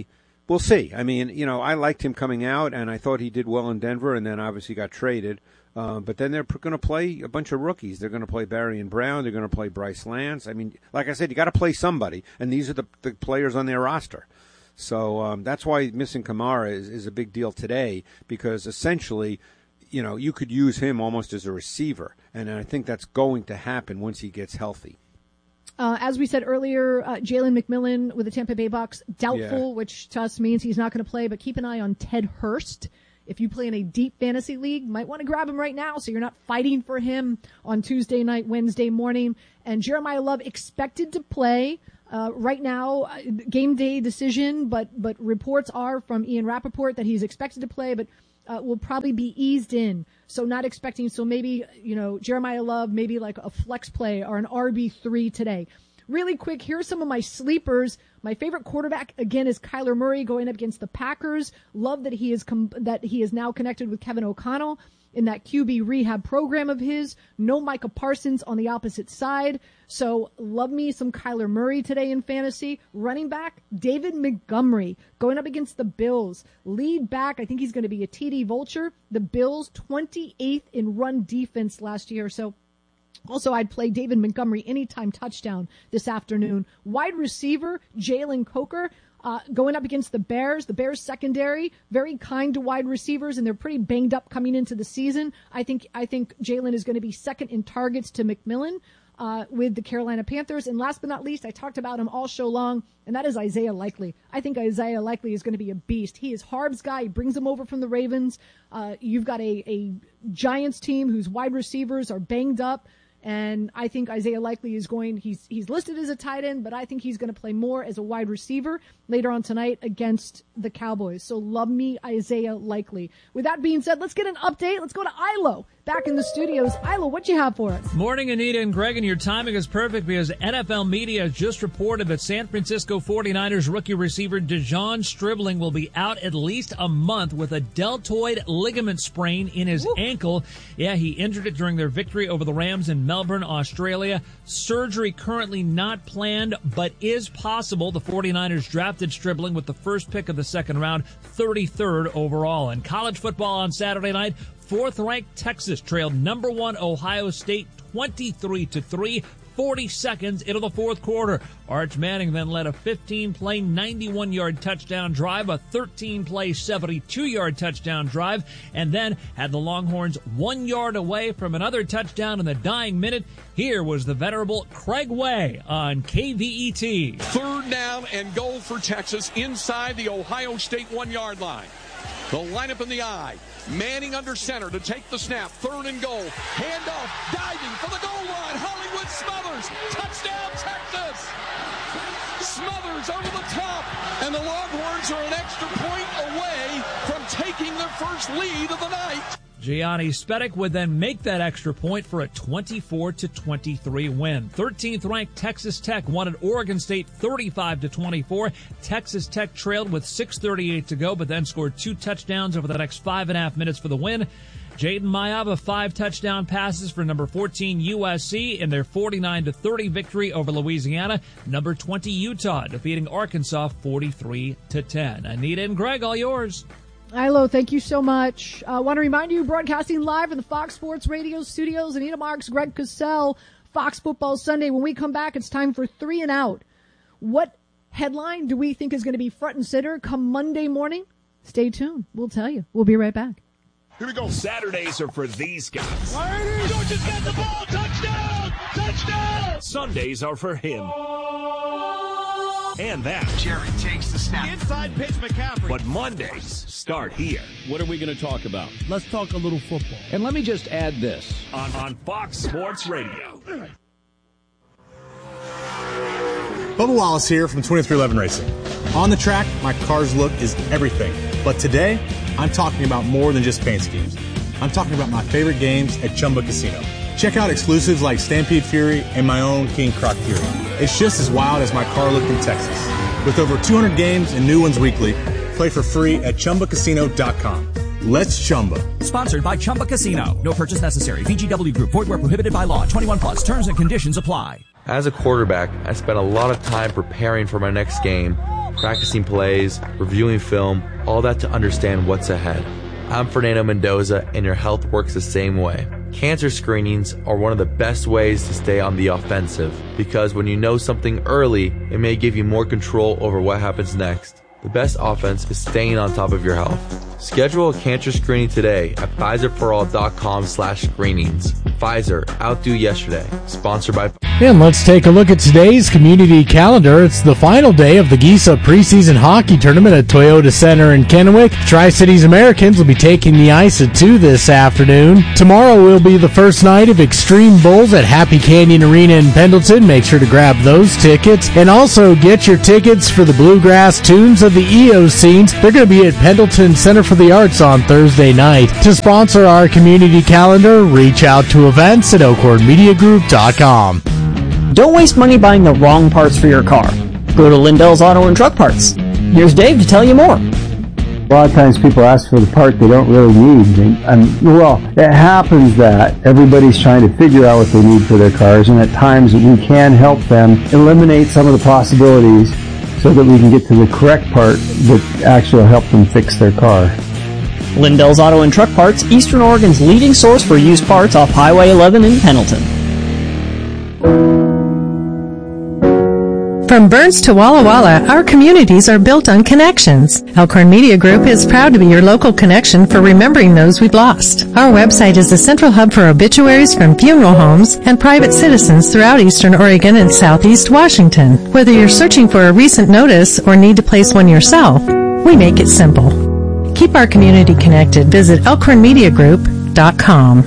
Speaker 18: We'll see. I mean, you know, I liked him coming out, and I thought he did well in Denver, and then obviously got traded. Uh, but then they're going to play a bunch of rookies. They're going to play Barry and Brown. They're going to play Bryce Lance. I mean, like I said, you got to play somebody, and these are the, the players on their roster. So um, that's why missing Kamara is, is a big deal today, because essentially, you know, you could use him almost as a receiver, and I think that's going to happen once he gets healthy.
Speaker 1: Uh, as we said earlier, uh, Jalen McMillan with the Tampa Bay Bucks, doubtful,
Speaker 18: Yeah.
Speaker 1: which to us means he's not going to play, but keep an eye on Ted Hurst. If you play in a deep fantasy league, might want to grab him right now so you're not fighting for him on Tuesday night, Wednesday morning. And Jeremiah Love expected to play uh, right now, uh, game day decision, but but reports are from Ian Rappaport that he's expected to play, but uh, will probably be eased in. So not expecting, so maybe, you know, Jeremiah Love, maybe like a flex play or an R B three today. Really quick, here are some of my sleepers. My favorite quarterback, again, is Kyler Murray going up against the Packers. Love that he is com- that he is now connected with Kevin O'Connell in that Q B rehab program of his. No Micah Parsons on the opposite side. So love me some Kyler Murray today in fantasy. Running back, David Montgomery going up against the Bills. Lead back, I think he's going to be a T D Vulture. The Bills, twenty-eighth in run defense last year. So also, I'd play David Montgomery anytime touchdown this afternoon. Wide receiver, Jalen Coker, uh, going up against the Bears. The Bears secondary, very kind to wide receivers, and they're pretty banged up coming into the season. I think, I think Jalen is going to be second in targets to McMillan, uh, with the Carolina Panthers. And last but not least, I talked about him all show long, and that is Isaiah Likely. I think Isaiah Likely is going to be a beast. He is Harb's guy. He brings him over from the Ravens. Uh, you've got a, a Giants team whose wide receivers are banged up. And I think Isaiah Likely is going, he's he's listed as a tight end, but I think he's going to play more as a wide receiver later on tonight against the Cowboys. So love me Isaiah Likely. With that being said, let's get an update. Let's go to Ilo back in the studios. Ilo, what you have for us?
Speaker 3: Morning, Anita and Greg, and your timing is perfect because N F L media just reported that San Francisco forty-niners rookie receiver Dejon Stribling will be out at least a month with a deltoid ligament sprain in his Woo. ankle. Yeah, he injured it during their victory over the Rams in Melbourne, Australia. Surgery currently not planned, but is possible. The forty-niners drafted Stribling with the first pick of the second round, thirty-third overall. In college football on Saturday night, fourth-ranked Texas trailed number one Ohio State twenty-three to three. forty seconds into the fourth quarter. Arch Manning then led a fifteen-play, ninety-one-yard touchdown drive, a thirteen-play, seventy-two-yard touchdown drive, and then had the Longhorns one yard away from another touchdown in the dying minute. Here was the venerable Craig Way on K V E T.
Speaker 6: Third down and goal for Texas inside the Ohio State one-yard line. The lineup in the eye. Manning under center to take the snap. Third and goal. Handoff. Diving for the goal line. Hollywood Smothers. Touchdown, Texas. Smothers over the top. And the Longhorns are an extra point away from taking their first lead of the night.
Speaker 3: Gianni Spedic would then make that extra point for a twenty-four to twenty-three win. thirteenth ranked Texas Tech won at Oregon State thirty-five to twenty-four. Texas Tech trailed with six thirty-eight to go, but then scored two touchdowns over the next five and a half minutes for the win. Jaden Mayava, five touchdown passes for number fourteen U S C in their forty-nine to thirty victory over Louisiana. Number twenty Utah defeating Arkansas forty-three to ten. Anita and Greg, all yours.
Speaker 1: Ilo, thank you so much. I uh, want to remind you, broadcasting live from the Fox Sports Radio studios, Anita Marks, Greg Cosell, Fox Football Sunday. When we come back, it's time for Three and Out. What headline do we think is going to be front and center come Monday morning? Stay tuned. We'll tell you. We'll be right back.
Speaker 4: Here we go. Saturdays are for these guys.
Speaker 22: Georgia's got the ball. Touchdown! Touchdown!
Speaker 4: Sundays are for him. And that.
Speaker 22: Jerry takes the snap. Inside pitch, McCaffrey.
Speaker 4: But Mondays start here.
Speaker 17: What are we going to talk about?
Speaker 23: Let's talk a little football.
Speaker 17: And let me just add this.
Speaker 4: On, on Fox Sports Radio.
Speaker 7: Bubba Wallace here from twenty-three eleven Racing. On the track, my car's look is everything. But today, I'm talking about more than just paint schemes. I'm talking about my favorite games at Chumba Casino. Check out exclusives like Stampede Fury and my own King Croc Fury. It's just as wild as my car looked in Texas. With over two hundred games and new ones weekly, play for free at Chumba Casino dot com. Let's Chumba.
Speaker 8: Sponsored by Chumba Casino. No purchase necessary. V G W Group. Void where prohibited by law. twenty-one plus. Terms and conditions apply.
Speaker 9: As a quarterback, I spent a lot of time preparing for my next game, practicing plays, reviewing film, all that to understand what's ahead. I'm Fernando Mendoza, and your health works the same way. Cancer screenings are one of the best ways to stay on the offensive, because when you know something early, it may give you more control over what happens next. The best offense is staying on top of your health. Schedule a cancer screening today at Pfizerforall.com slash screenings. Pfizer, outdo yesterday. Sponsored by...
Speaker 23: And let's take a look at today's community calendar. It's the final day of the Giesa preseason hockey tournament at Toyota Center in Kennewick. Tri-Cities Americans will be taking the ice at two this afternoon. Tomorrow will be the first night of Extreme Bowls at Happy Canyon Arena in Pendleton. Make sure to grab those tickets. And also get your tickets for the Bluegrass Tunes of the Eocenes. They're going to be at Pendleton Center for the Arts on Thursday night. To sponsor our community calendar, reach out to events at elkhorn media group dot com.
Speaker 11: Don't waste money buying the wrong parts for your car. Go to Lindell's Auto and Truck Parts. Here's Dave to tell you more.
Speaker 12: A lot of times people ask for the part they don't really need. And, and, well, it happens that everybody's trying to figure out what they need for their cars, and at times we can help them eliminate some of the possibilities so that we can get to the correct part that actually will help them fix their car.
Speaker 11: Lindell's Auto and Truck Parts, Eastern Oregon's leading source for used parts off Highway eleven in Pendleton.
Speaker 13: From Burns to Walla Walla, our communities are built on connections. Elkhorn Media Group is proud to be your local connection for remembering those we've lost. Our website is the central hub for obituaries from funeral homes and private citizens throughout Eastern Oregon and Southeast Washington. Whether you're searching for a recent notice or need to place one yourself, we make it simple. Keep our community connected. Visit elkhorn media group dot com.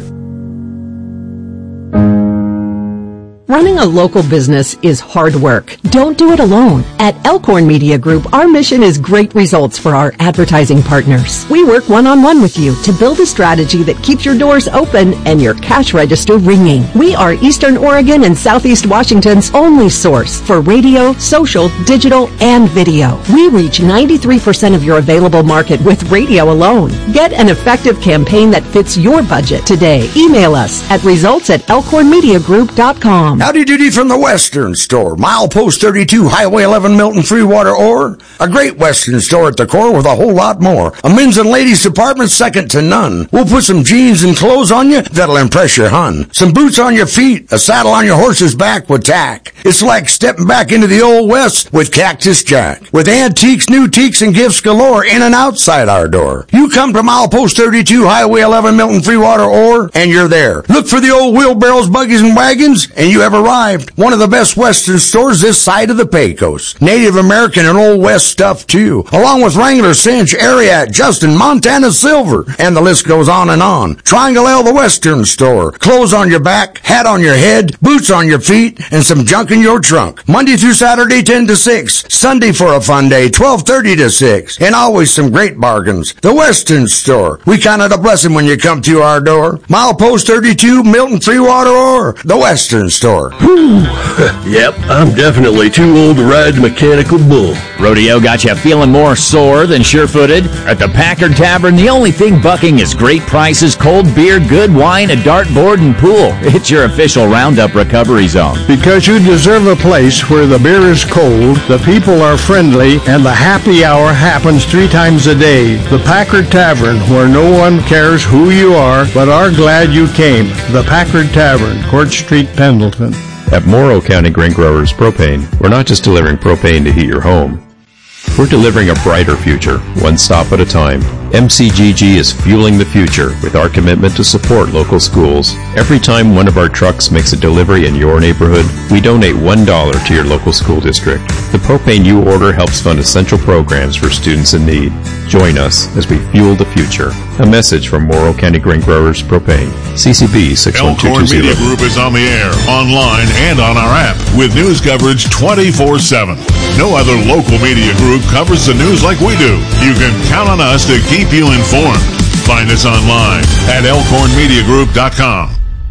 Speaker 24: Running a local business is hard work. Don't do it alone. At Elkhorn Media Group, our mission is great results for our advertising partners. We work one-on-one with you to build a strategy that keeps your doors open and your cash register ringing. We are Eastern Oregon and Southeast Washington's only source for radio, social, digital, and video. We reach ninety-three percent of your available market with radio alone. Get an effective campaign that fits your budget today. Email us at results at elkhorn media group dot com.
Speaker 25: Howdy doody from the Western Store. Milepost thirty-two, Highway eleven, Milton Freewater Ore. A great Western store at the core with a whole lot more. A men's and ladies department second to none. We'll put some jeans and clothes on you that'll impress your hun. Some boots on your feet, a saddle on your horse's back with tack. It's like stepping back into the old West with Cactus Jack. With antiques, new teaks, and gifts galore in and outside our door. You come to Milepost thirty-two, Highway eleven, Milton Freewater Ore, and you're there. Look for the old wheelbarrows, buggies, and wagons, and you have arrived. One of the best Western stores this side of the Pecos. Native American and Old West stuff too, along with Wrangler, Cinch, Ariat, Justin, Montana Silver, and the list goes on and on. Triangle L, the Western Store. Clothes on your back, hat on your head, boots on your feet, and some junk in your trunk. Monday through Saturday, ten to six. Sunday for a fun day, twelve thirty to six. And always some great bargains. The Western Store. We count it a blessing when you come to our door. Milepost thirty-two, Milton Freewater Ore. The Western Store.
Speaker 26: Whew. Yep, I'm definitely too old to ride the mechanical bull.
Speaker 27: Rodeo got you feeling more sore than sure-footed? At the Packard Tavern, the only thing bucking is great prices, cold beer, good wine, a dartboard, and pool. It's your official Roundup recovery zone.
Speaker 28: Because you deserve a place where the beer is cold, the people are friendly, and the happy hour happens three times a day. The Packard Tavern, where no one cares who you are, but are glad you came. The Packard Tavern, Court Street, Pendleton.
Speaker 29: At Morrow County Grain Growers Propane, we're not just delivering propane to heat your home. We're delivering a brighter future, one stop at a time. M C G G is fueling the future with our commitment to support local schools. Every time one of our trucks makes a delivery in your neighborhood, we donate one dollar to your local school district. The propane you order helps fund essential programs for students in need. Join us as we fuel the future. A message from Morrow County Grain Growers Propane. C C B six one two two zero.
Speaker 30: Elkhorn Media Group is on the air, online, and on our app with news coverage twenty-four seven. No other local media group covers the news like we do. You can count on us to keep you informed. Find us online at elkhorn media group dot com.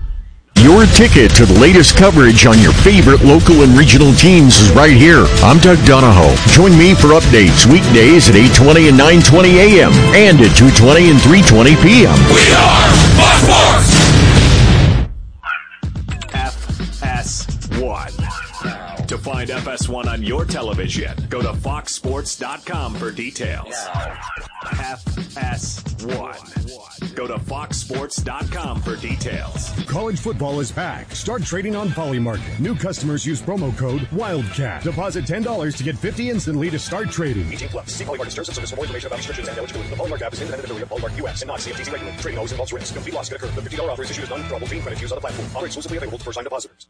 Speaker 2: Your ticket to the latest coverage on your favorite local and regional teams is right here. I'm Doug Donahoe. Join me for updates weekdays at eight twenty and nine twenty a.m. and at two twenty and three twenty p.m.
Speaker 31: We are Fox Sports!
Speaker 4: F S one. To find F S one on your television. Go to fox sports dot com for details. F S one. Go to fox sports dot com for details.
Speaker 3: College football is back. Start trading on Polymarket. New customers use promo code WILDCAT. Deposit ten dollars to get fifty instantly to start trading.
Speaker 5: eighteen plus. See Polymarket terms and service for more information about restrictions and eligibility. The Polymarket app is an independent affiliate of Polymarket U S and not C F T C regulated. Trading always involves risk. Complete loss can occur. The fifty dollars offer is issued as non-withdrawable fee credit used on the platform. Offer exclusively available to first-time depositors.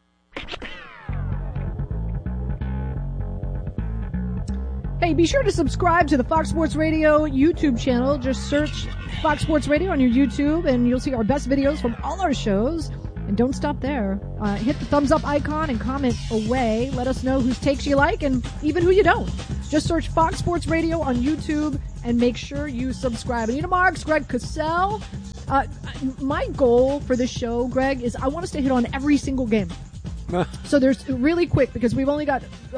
Speaker 1: Hey, be sure to subscribe to the Fox Sports Radio YouTube channel. Just search Fox Sports Radio on your YouTube, and you'll see our best videos from all our shows. And don't stop there. Uh, hit the thumbs up icon and comment away. Let us know whose takes you like and even who you don't. Just search Fox Sports Radio on YouTube and make sure you subscribe. Anita Marks, Greg Cosell. Uh, my goal for this show, Greg, is I want us to hit on every single game. So there's really quick, because we've only got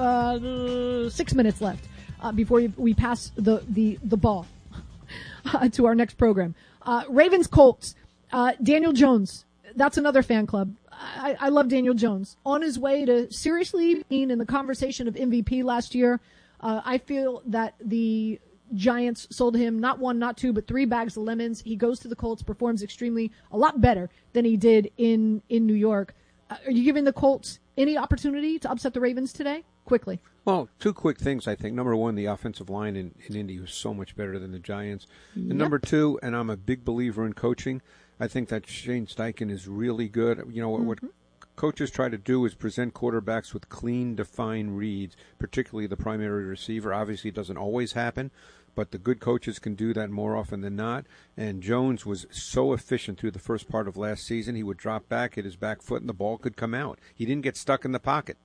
Speaker 1: uh, six minutes left. Uh, before we pass the, the, the ball uh, to our next program. Uh, Ravens Colts, uh, Daniel Jones. That's another fan club. I, I love Daniel Jones. On his way to seriously being in the conversation of M V P last year. Uh, I feel that the Giants sold him not one, not two, but three bags of lemons. He goes to the Colts, performs extremely, a lot better than he did in, in New York. Uh, are you giving the Colts any opportunity to upset the Ravens today? Quickly.
Speaker 6: Well, two quick things, I think. Number one, the offensive line in, in Indy was so much better than the Giants. Yep. And number two, and I'm a big believer in coaching, I think that Shane Steichen is really good. You know, what, mm-hmm. what coaches try to do is present quarterbacks with clean, defined reads, particularly the primary receiver. Obviously, it doesn't always happen, but the good coaches can do that more often than not. And Jones was so efficient through the first part of last season. He would drop back, hit his back foot, and the ball could come out. He didn't get stuck in the pocket.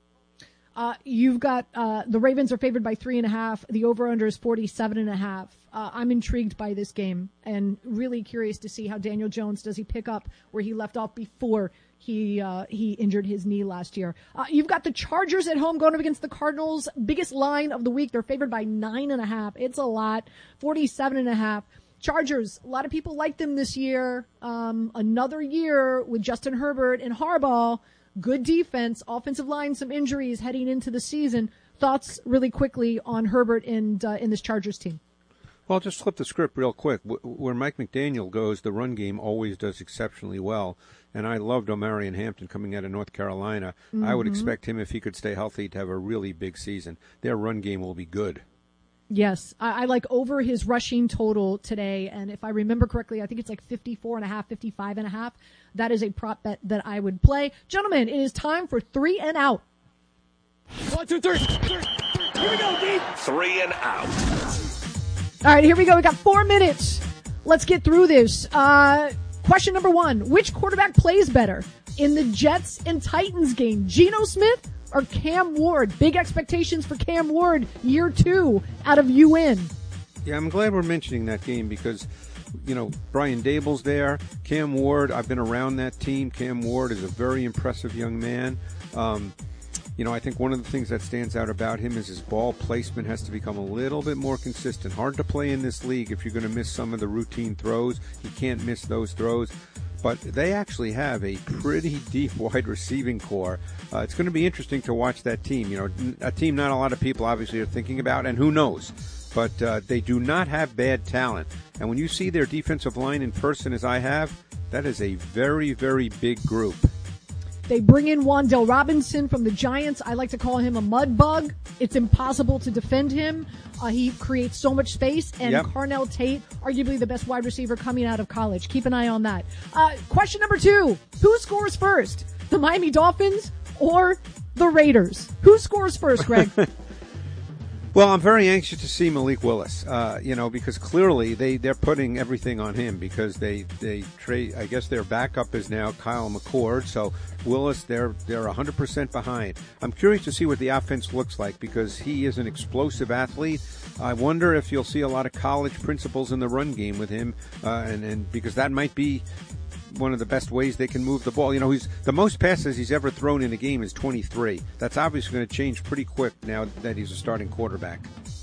Speaker 1: Uh, you've got, uh, the Ravens are favored by three and a half. The over-under is forty-seven and a half. Uh, I'm intrigued by this game and really curious to see how Daniel Jones, does he pick up where he left off before he, uh, he injured his knee last year. Uh, you've got the Chargers at home going up against the Cardinals. Biggest line of the week. They're favored by nine and a half. It's a lot. forty-seven and a half. Chargers, a lot of people like them this year. Um, another year with Justin Herbert and Harbaugh. Good defense, offensive line, some injuries heading into the season. Thoughts really quickly on Herbert and uh, in this Chargers team?
Speaker 6: Well, just flip the script real quick. Where Mike McDaniel goes, the run game always does exceptionally well. And I loved Omarion Hampton coming out of North Carolina. Mm-hmm. I would expect him, if he could stay healthy, to have a really big season. Their run game will be good.
Speaker 1: Yes, I, I like over his rushing total today, and if I remember correctly, I think it's like fifty-four and a half, fifty-five and a half. That is a prop bet that I would play. Gentlemen, it is time for three and out.
Speaker 22: One, two, three. Here we go, D.
Speaker 4: Three and out.
Speaker 1: All right, here we go. We got four minutes. Let's get through this. Uh, question number one, which quarterback plays better in the Jets and Titans game? Geno Smith or Cam Ward? Big expectations for Cam Ward, year two out of U N.
Speaker 6: Yeah, I'm glad we're mentioning that game because, you know, Brian Dable's there. Cam Ward, I've been around that team. Cam Ward is a very impressive young man. Um, you know, I think one of the things that stands out about him is his ball placement has to become a little bit more consistent. Hard to play in this league if you're going to miss some of the routine throws. He can't miss those throws. But they actually have a pretty deep wide receiving core. Uh, it's going to be interesting to watch that team. You know, a team not a lot of people obviously are thinking about, and who knows. But uh, they do not have bad talent. And when you see their defensive line in person as I have, that is a very, very big group.
Speaker 1: They bring in Wan'Dale Robinson from the Giants. I like to call him a mud bug. It's impossible to defend him. Uh, he creates so much space. And yep. Carnell Tate, arguably the best wide receiver coming out of college. Keep an eye on that. Uh, question number two. Who scores first? The Miami Dolphins or the Raiders? Who scores first, Greg?
Speaker 6: Well, I'm very anxious to see Malik Willis, uh, you know, because clearly they, they're putting everything on him because they, they trade, I guess their backup is now Kyle McCord. So Willis, they're, they're one hundred percent behind. I'm curious to see what the offense looks like because he is an explosive athlete. I wonder if you'll see a lot of college principles in the run game with him, uh, and, and because that might be one of the best ways they can move the ball. You know, he's the most passes he's ever thrown in a game is twenty-three. That's obviously going to change pretty quick now that he's a starting quarterback.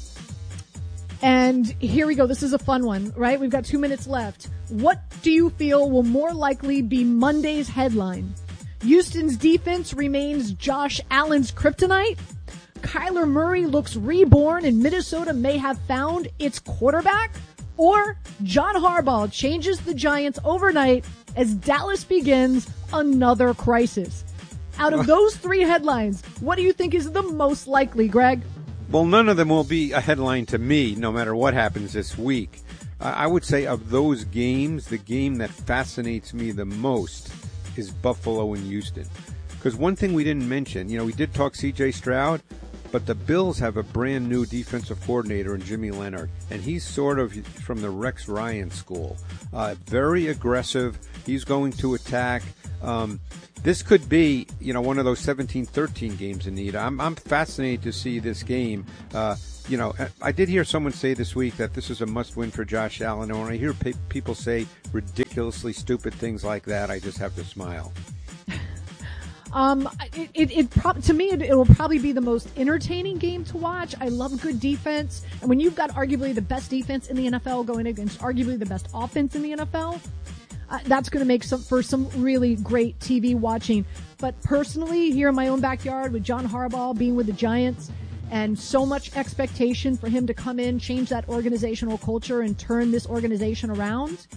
Speaker 1: And here we go. This is a fun one, right? We've got two minutes left. What do you feel will more likely be Monday's headline? Houston's defense remains Josh Allen's kryptonite. Kyler Murray looks reborn and Minnesota may have found its quarterback. Or John Harbaugh changes the Giants overnight as Dallas begins another crisis. Out of those three headlines, what do you think is the most likely, Greg?
Speaker 6: Well, none of them will be a headline to me, no matter what happens this week. Uh, I would say of those games, the game that fascinates me the most is Buffalo and Houston. Because one thing we didn't mention, you know, we did talk C J Stroud, but the Bills have a brand new defensive coordinator in Jimmy Leonard, and he's sort of from the Rex Ryan school. Uh, very aggressive. He's going to attack. Um, this could be, you know, one of those seventeen thirteen games, Anita. I'm, I'm fascinated to see this game. Uh, you know, I did hear someone say this week that this is a must-win for Josh Allen, and when I hear pe- people say ridiculously stupid things like that, I just have to smile.
Speaker 1: Um, it, it, it prob- to me, it, it will probably be the most entertaining game to watch. I love good defense. And when you've got arguably the best defense in the N F L going against arguably the best offense in the N F L, uh, that's going to make some, for some really great T V watching. But personally, here in my own backyard with John Harbaugh being with the Giants and so much expectation for him to come in, change that organizational culture and turn this organization around.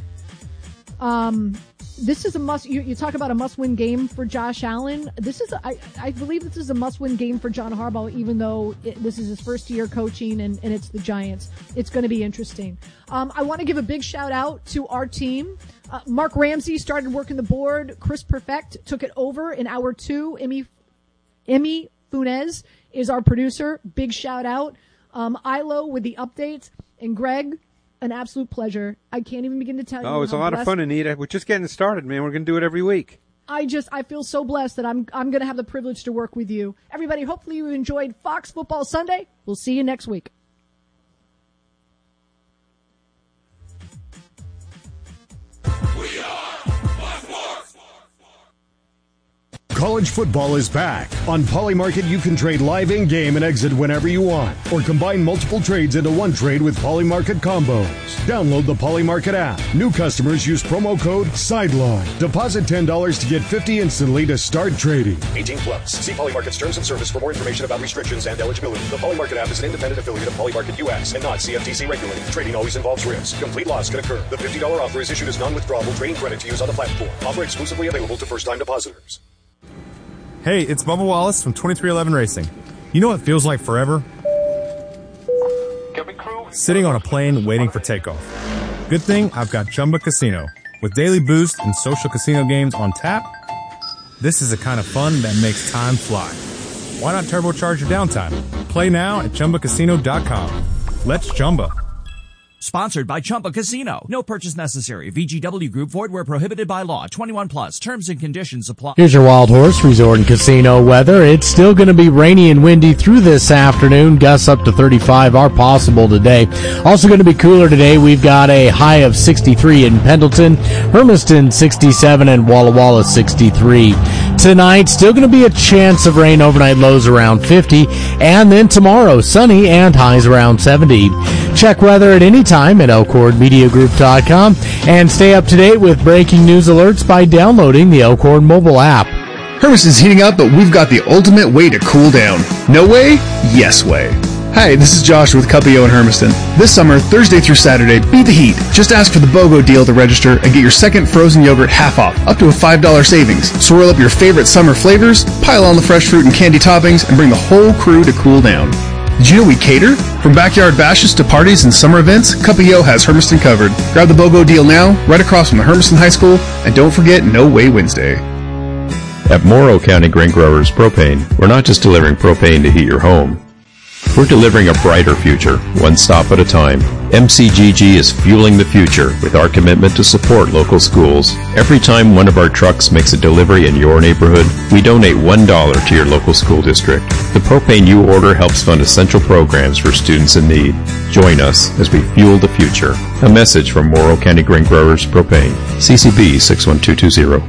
Speaker 1: Um, This is a must. You, you talk about a must-win game for Josh Allen. This is, a, I, I believe, this is a must-win game for John Harbaugh. Even though it, this is his first year coaching and, and it's the Giants, it's going to be interesting. Um, I want to give a big shout out to our team. Uh, Mark Ramsey started working the board. Chris Perfect took it over in hour two. Emmy, Emmy Funes is our producer. Big shout out. Um, Ilo with the updates, and Greg. An absolute pleasure. I can't even begin to tell you.
Speaker 6: Oh, it's a lot of fun, Anita. We're just getting started, man. We're going to do it every week.
Speaker 1: I just, I feel so blessed that I'm, I'm going to have the privilege to work with you. Everybody, hopefully you enjoyed Fox Football Sunday. We'll see you next week.
Speaker 31: We are Fox Sports.
Speaker 3: College football is back. On Polymarket, you can trade live in-game and exit whenever you want, or combine multiple trades into one trade with Polymarket combos. Download the Polymarket app. New customers use promo code SIDELINE. Deposit ten dollars to get fifty dollars instantly to start trading.
Speaker 5: eighteen plus. See Polymarket's terms and service for more information about restrictions and eligibility. The Polymarket app is an independent affiliate of Polymarket U S and not C F T C regulated. Trading always involves risk. Complete loss can occur. The fifty dollars offer is issued as non-withdrawable trading credit to use on the platform. Offer exclusively available to first-time depositors.
Speaker 7: Hey, it's Bubba Wallace from twenty-three eleven Racing. You know what feels like forever? Sitting on a plane waiting for takeoff. Good thing I've got Chumba Casino. With daily boost and social casino games on tap, this is the kind of fun that makes time fly. Why not turbocharge your downtime? Play now at Chumba Casino dot com. Let's Chumba.
Speaker 8: Sponsored by Chumba Casino. No purchase necessary. V G W Group. Void where prohibited by law. twenty-one plus. Terms and conditions apply.
Speaker 23: Here's your Wild Horse Resort and Casino weather. It's still going to be rainy and windy through this afternoon. Gusts up to thirty-five are possible today. Also going to be cooler today. We've got a high of sixty-three in Pendleton, Hermiston sixty-seven, and Walla Walla sixty-three. Tonight, still going to be a chance of rain. Overnight lows around fifty. And then tomorrow, sunny and highs around seventy. Check weather at any time at elkhorn media group dot com and stay up to date with breaking news alerts by downloading the Elkhorn mobile app.
Speaker 10: Hermiston's heating up, but we've got the ultimate way to cool down. No way? Yes way. Hi, this is Josh with Cuppio in Hermiston. This summer, Thursday through Saturday, beat the heat. Just ask for the BOGO deal to register and get your second frozen yogurt half off, up to a five dollars savings. Swirl up your favorite summer flavors, pile on the fresh fruit and candy toppings, and bring the whole crew to cool down. Did you know we cater? From backyard bashes to parties and summer events, Cuppio has Hermiston covered. Grab the BOGO deal now, right across from the Hermiston High School, and don't forget No Way Wednesday.
Speaker 29: At Morrow County Grain Growers Propane, we're not just delivering propane to heat your home. We're delivering a brighter future, one stop at a time. M C G G is fueling the future with our commitment to support local schools. Every time one of our trucks makes a delivery in your neighborhood, we donate one dollar to your local school district. The propane you order helps fund essential programs for students in need. Join us as we fuel the future. A message from Morrow County Grain Growers Propane. C C B six one two two zero.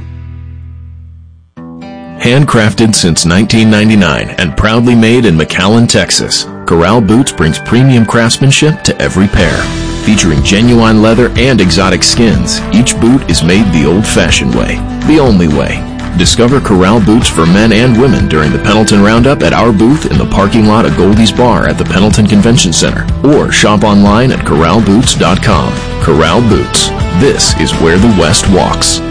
Speaker 2: Handcrafted since nineteen ninety-nine and proudly made in McAllen, Texas, Corral Boots brings premium craftsmanship to every pair. Featuring genuine leather and exotic skins, each boot is made the old-fashioned way, the only way. Discover Corral boots for men and women during the Pendleton Roundup at our booth in the parking lot of Goldie's Bar at the Pendleton Convention Center, or shop online at corral boots dot com. Corral Boots. This is where the West walks.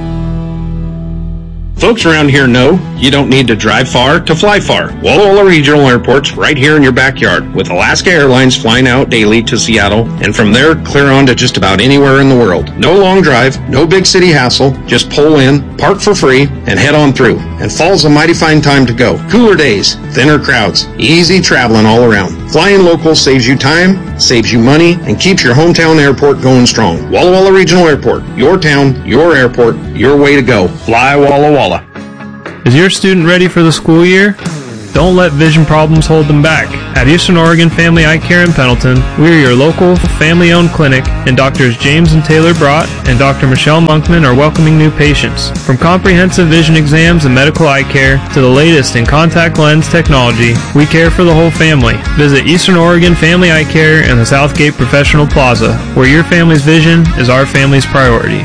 Speaker 9: Folks around here know you don't need to drive far to fly far. Walla Walla Regional Airport's right here in your backyard, with Alaska Airlines flying out daily to Seattle, and from there clear on to just about anywhere in the world. No long drive, no big city hassle, just pull in, park for free, and head on through. And fall's a mighty fine time to go. Cooler days, thinner crowds, easy traveling all around. Flying local saves you time, saves you money, and keeps your hometown airport going strong. Walla Walla Regional Airport, your town, your airport, your way to go. Fly Walla Walla.
Speaker 11: Is your student ready for the school year? Don't let vision problems hold them back. At Eastern Oregon Family Eye Care in Pendleton, we are your local, family-owned clinic, and Doctors James and Taylor Brott and Doctor Michelle Monkman are welcoming new patients. From comprehensive vision exams and medical eye care to the latest in contact lens technology, we care for the whole family. Visit Eastern Oregon Family Eye Care in the Southgate Professional Plaza, where your family's vision is our family's priority.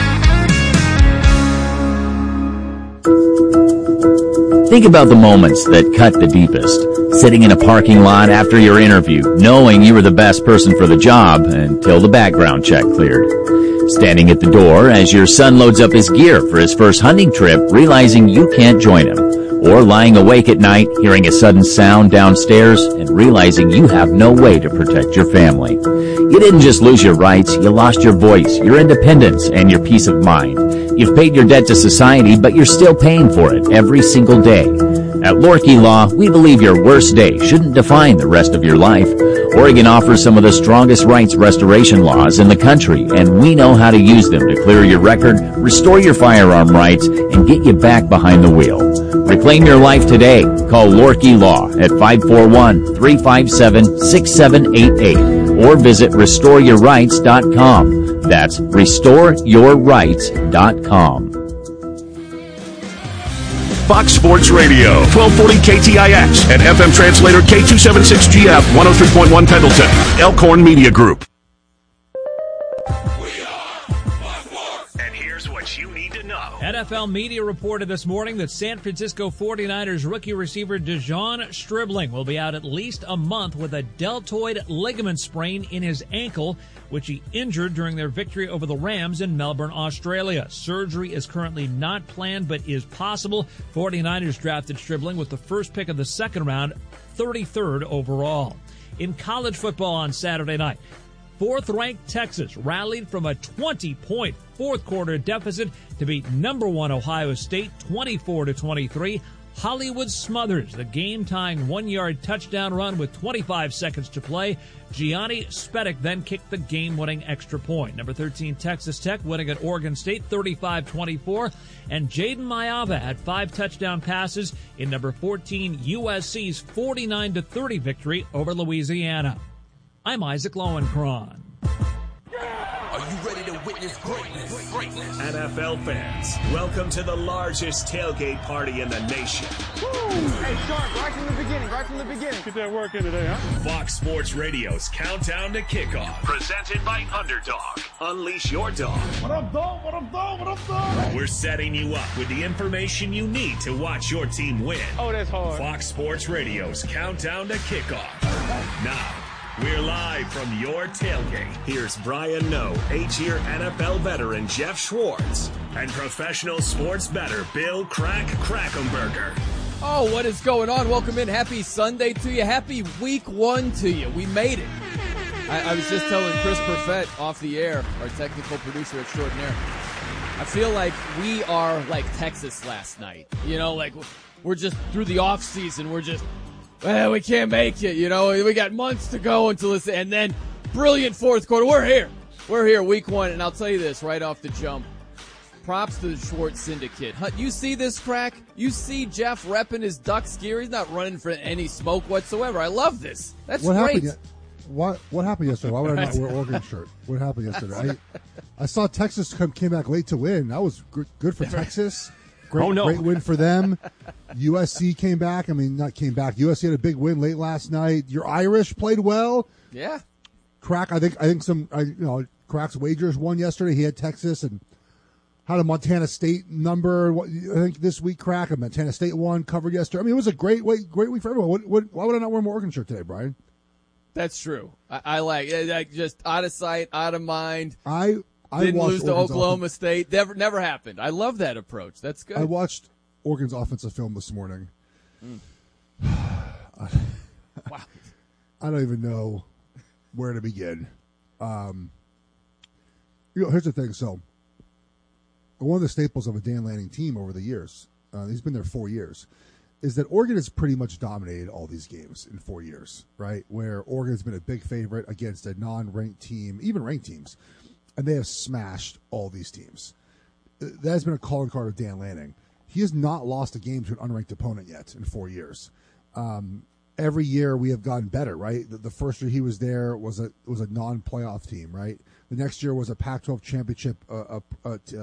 Speaker 27: Think about the moments that cut the deepest. Sitting in a parking lot after your interview, knowing you were the best person for the job until the background check cleared. Standing at the door as your son loads up his gear for his first hunting trip, realizing you can't join him. Or lying awake at night, hearing a sudden sound downstairs and realizing you have no way to protect your family. You didn't just lose your rights, you lost your voice, your independence, and your peace of mind. You've paid your debt to society, but you're still paying for it every single day. At Lorkey Law, we believe your worst day shouldn't define the rest of your life. Oregon offers some of the strongest rights restoration laws in the country, and we know how to use them to clear your record, restore your firearm rights, and get you back behind the wheel. Reclaim your life today. Call Lorkey Law at five four one, three five seven, six seven eight eight or visit restore your rights dot com. That's restore your rights dot com.
Speaker 2: Fox Sports Radio, twelve forty K T I X and F M translator K two seventy-six G F, one oh three point one Pendleton, Elkhorn Media Group.
Speaker 12: N F L media reported this morning that San Francisco forty-niners rookie receiver Dejon Stribling will be out at least a month with a deltoid ligament sprain in his ankle, which he injured during their victory over the Rams in Melbourne, Australia. Surgery is currently not planned but is possible. forty-niners drafted Stribling with the first pick of the second round, thirty-third overall. In college football on Saturday night, fourth-ranked Texas rallied from a twenty-point fourth-quarter deficit to beat number one Ohio State twenty-four to twenty-three. Hollywood smothers the game-tying one-yard touchdown run with twenty-five seconds to play. Gianni Spedic then kicked the game-winning extra point. Number thirteen Texas Tech winning at Oregon State thirty-five twenty-four. And Jaden Mayava had five touchdown passes in number fourteen U S C's forty-nine to thirty victory over Louisiana. I'm Isaac Lowenkron.
Speaker 31: Are you ready to witness greatness? greatness?
Speaker 4: N F L fans, welcome to the largest tailgate party in the nation.
Speaker 14: Woo! Hey, Sharp, right from the beginning, right from the beginning. Get that work in today, huh?
Speaker 4: Fox Sports Radio's Countdown to Kickoff, presented by Underdog. Unleash your dog.
Speaker 14: What up, dog? What up, dog? What up, dog?
Speaker 4: We're setting you up with the information you need to watch your team win.
Speaker 14: Oh, that's hard.
Speaker 4: Fox Sports Radio's Countdown to Kickoff. Now, we're live from your tailgate. Here's Brian Noe, eight-year N F L veteran Jeff Schwartz, and professional sports bettor Bill Crack Krackomberger.
Speaker 15: Oh, what is going on? Welcome in. Happy Sunday to you. Happy week one to you. We made it. I, I was just telling Chris Perfett off the air, our technical producer extraordinaire, I feel like we are like Texas last night. You know, like we're just through the off season. We're just, well, we can't make it. You know, we got months to go until this, and then brilliant fourth quarter. We're here. We're here week one. And I'll tell you this right off the jump. Props to the Schwartz Syndicate. You see this, Crack? You see Jeff repping his Ducks gear? He's not running for any smoke whatsoever. I love this. That's
Speaker 16: what
Speaker 15: great.
Speaker 16: Happened, what what happened yesterday? Why would I not wear Oregon shirt? What happened yesterday? I, I saw Texas come, came back late to win. That was good, good for Texas. Great,
Speaker 15: oh, no.
Speaker 16: great win for them. U S C came back. I mean, not came back. U S C had a big win late last night. Your Irish played well.
Speaker 15: Yeah.
Speaker 16: Crack, I think I think some, I, you know, Crack's wagers won yesterday. He had Texas, and Had a Montana State number. What, I think this week crack. A Montana State one covered yesterday. I mean, it was a great week, great week for everyone. What, what, why would I not wear my Oregon shirt today, Brian?
Speaker 15: That's true. I, I like it. Like, just out of sight, out of mind.
Speaker 16: I, I
Speaker 15: didn't lose to
Speaker 16: Oregon's
Speaker 15: Oklahoma
Speaker 16: offense.
Speaker 15: State. Never, never happened. I love that approach. That's good.
Speaker 16: I watched Oregon's offensive film this morning.
Speaker 15: Mm.
Speaker 16: I, wow. I don't even know where to begin. Um, you know, here's the thing. So, one of the staples of a Dan Lanning team over the years, uh, he's been there four years, is that Oregon has pretty much dominated all these games in four years, right? Where Oregon's been a big favorite against a non-ranked team, even ranked teams, and they have smashed all these teams. That has been a calling card of Dan Lanning. He has not lost a game to an unranked opponent yet in four years. Um, every year we have gotten better, right? The, the first year he was there was a was a non-playoff team, right? The next year was a Pac twelve championship uh, uh, uh,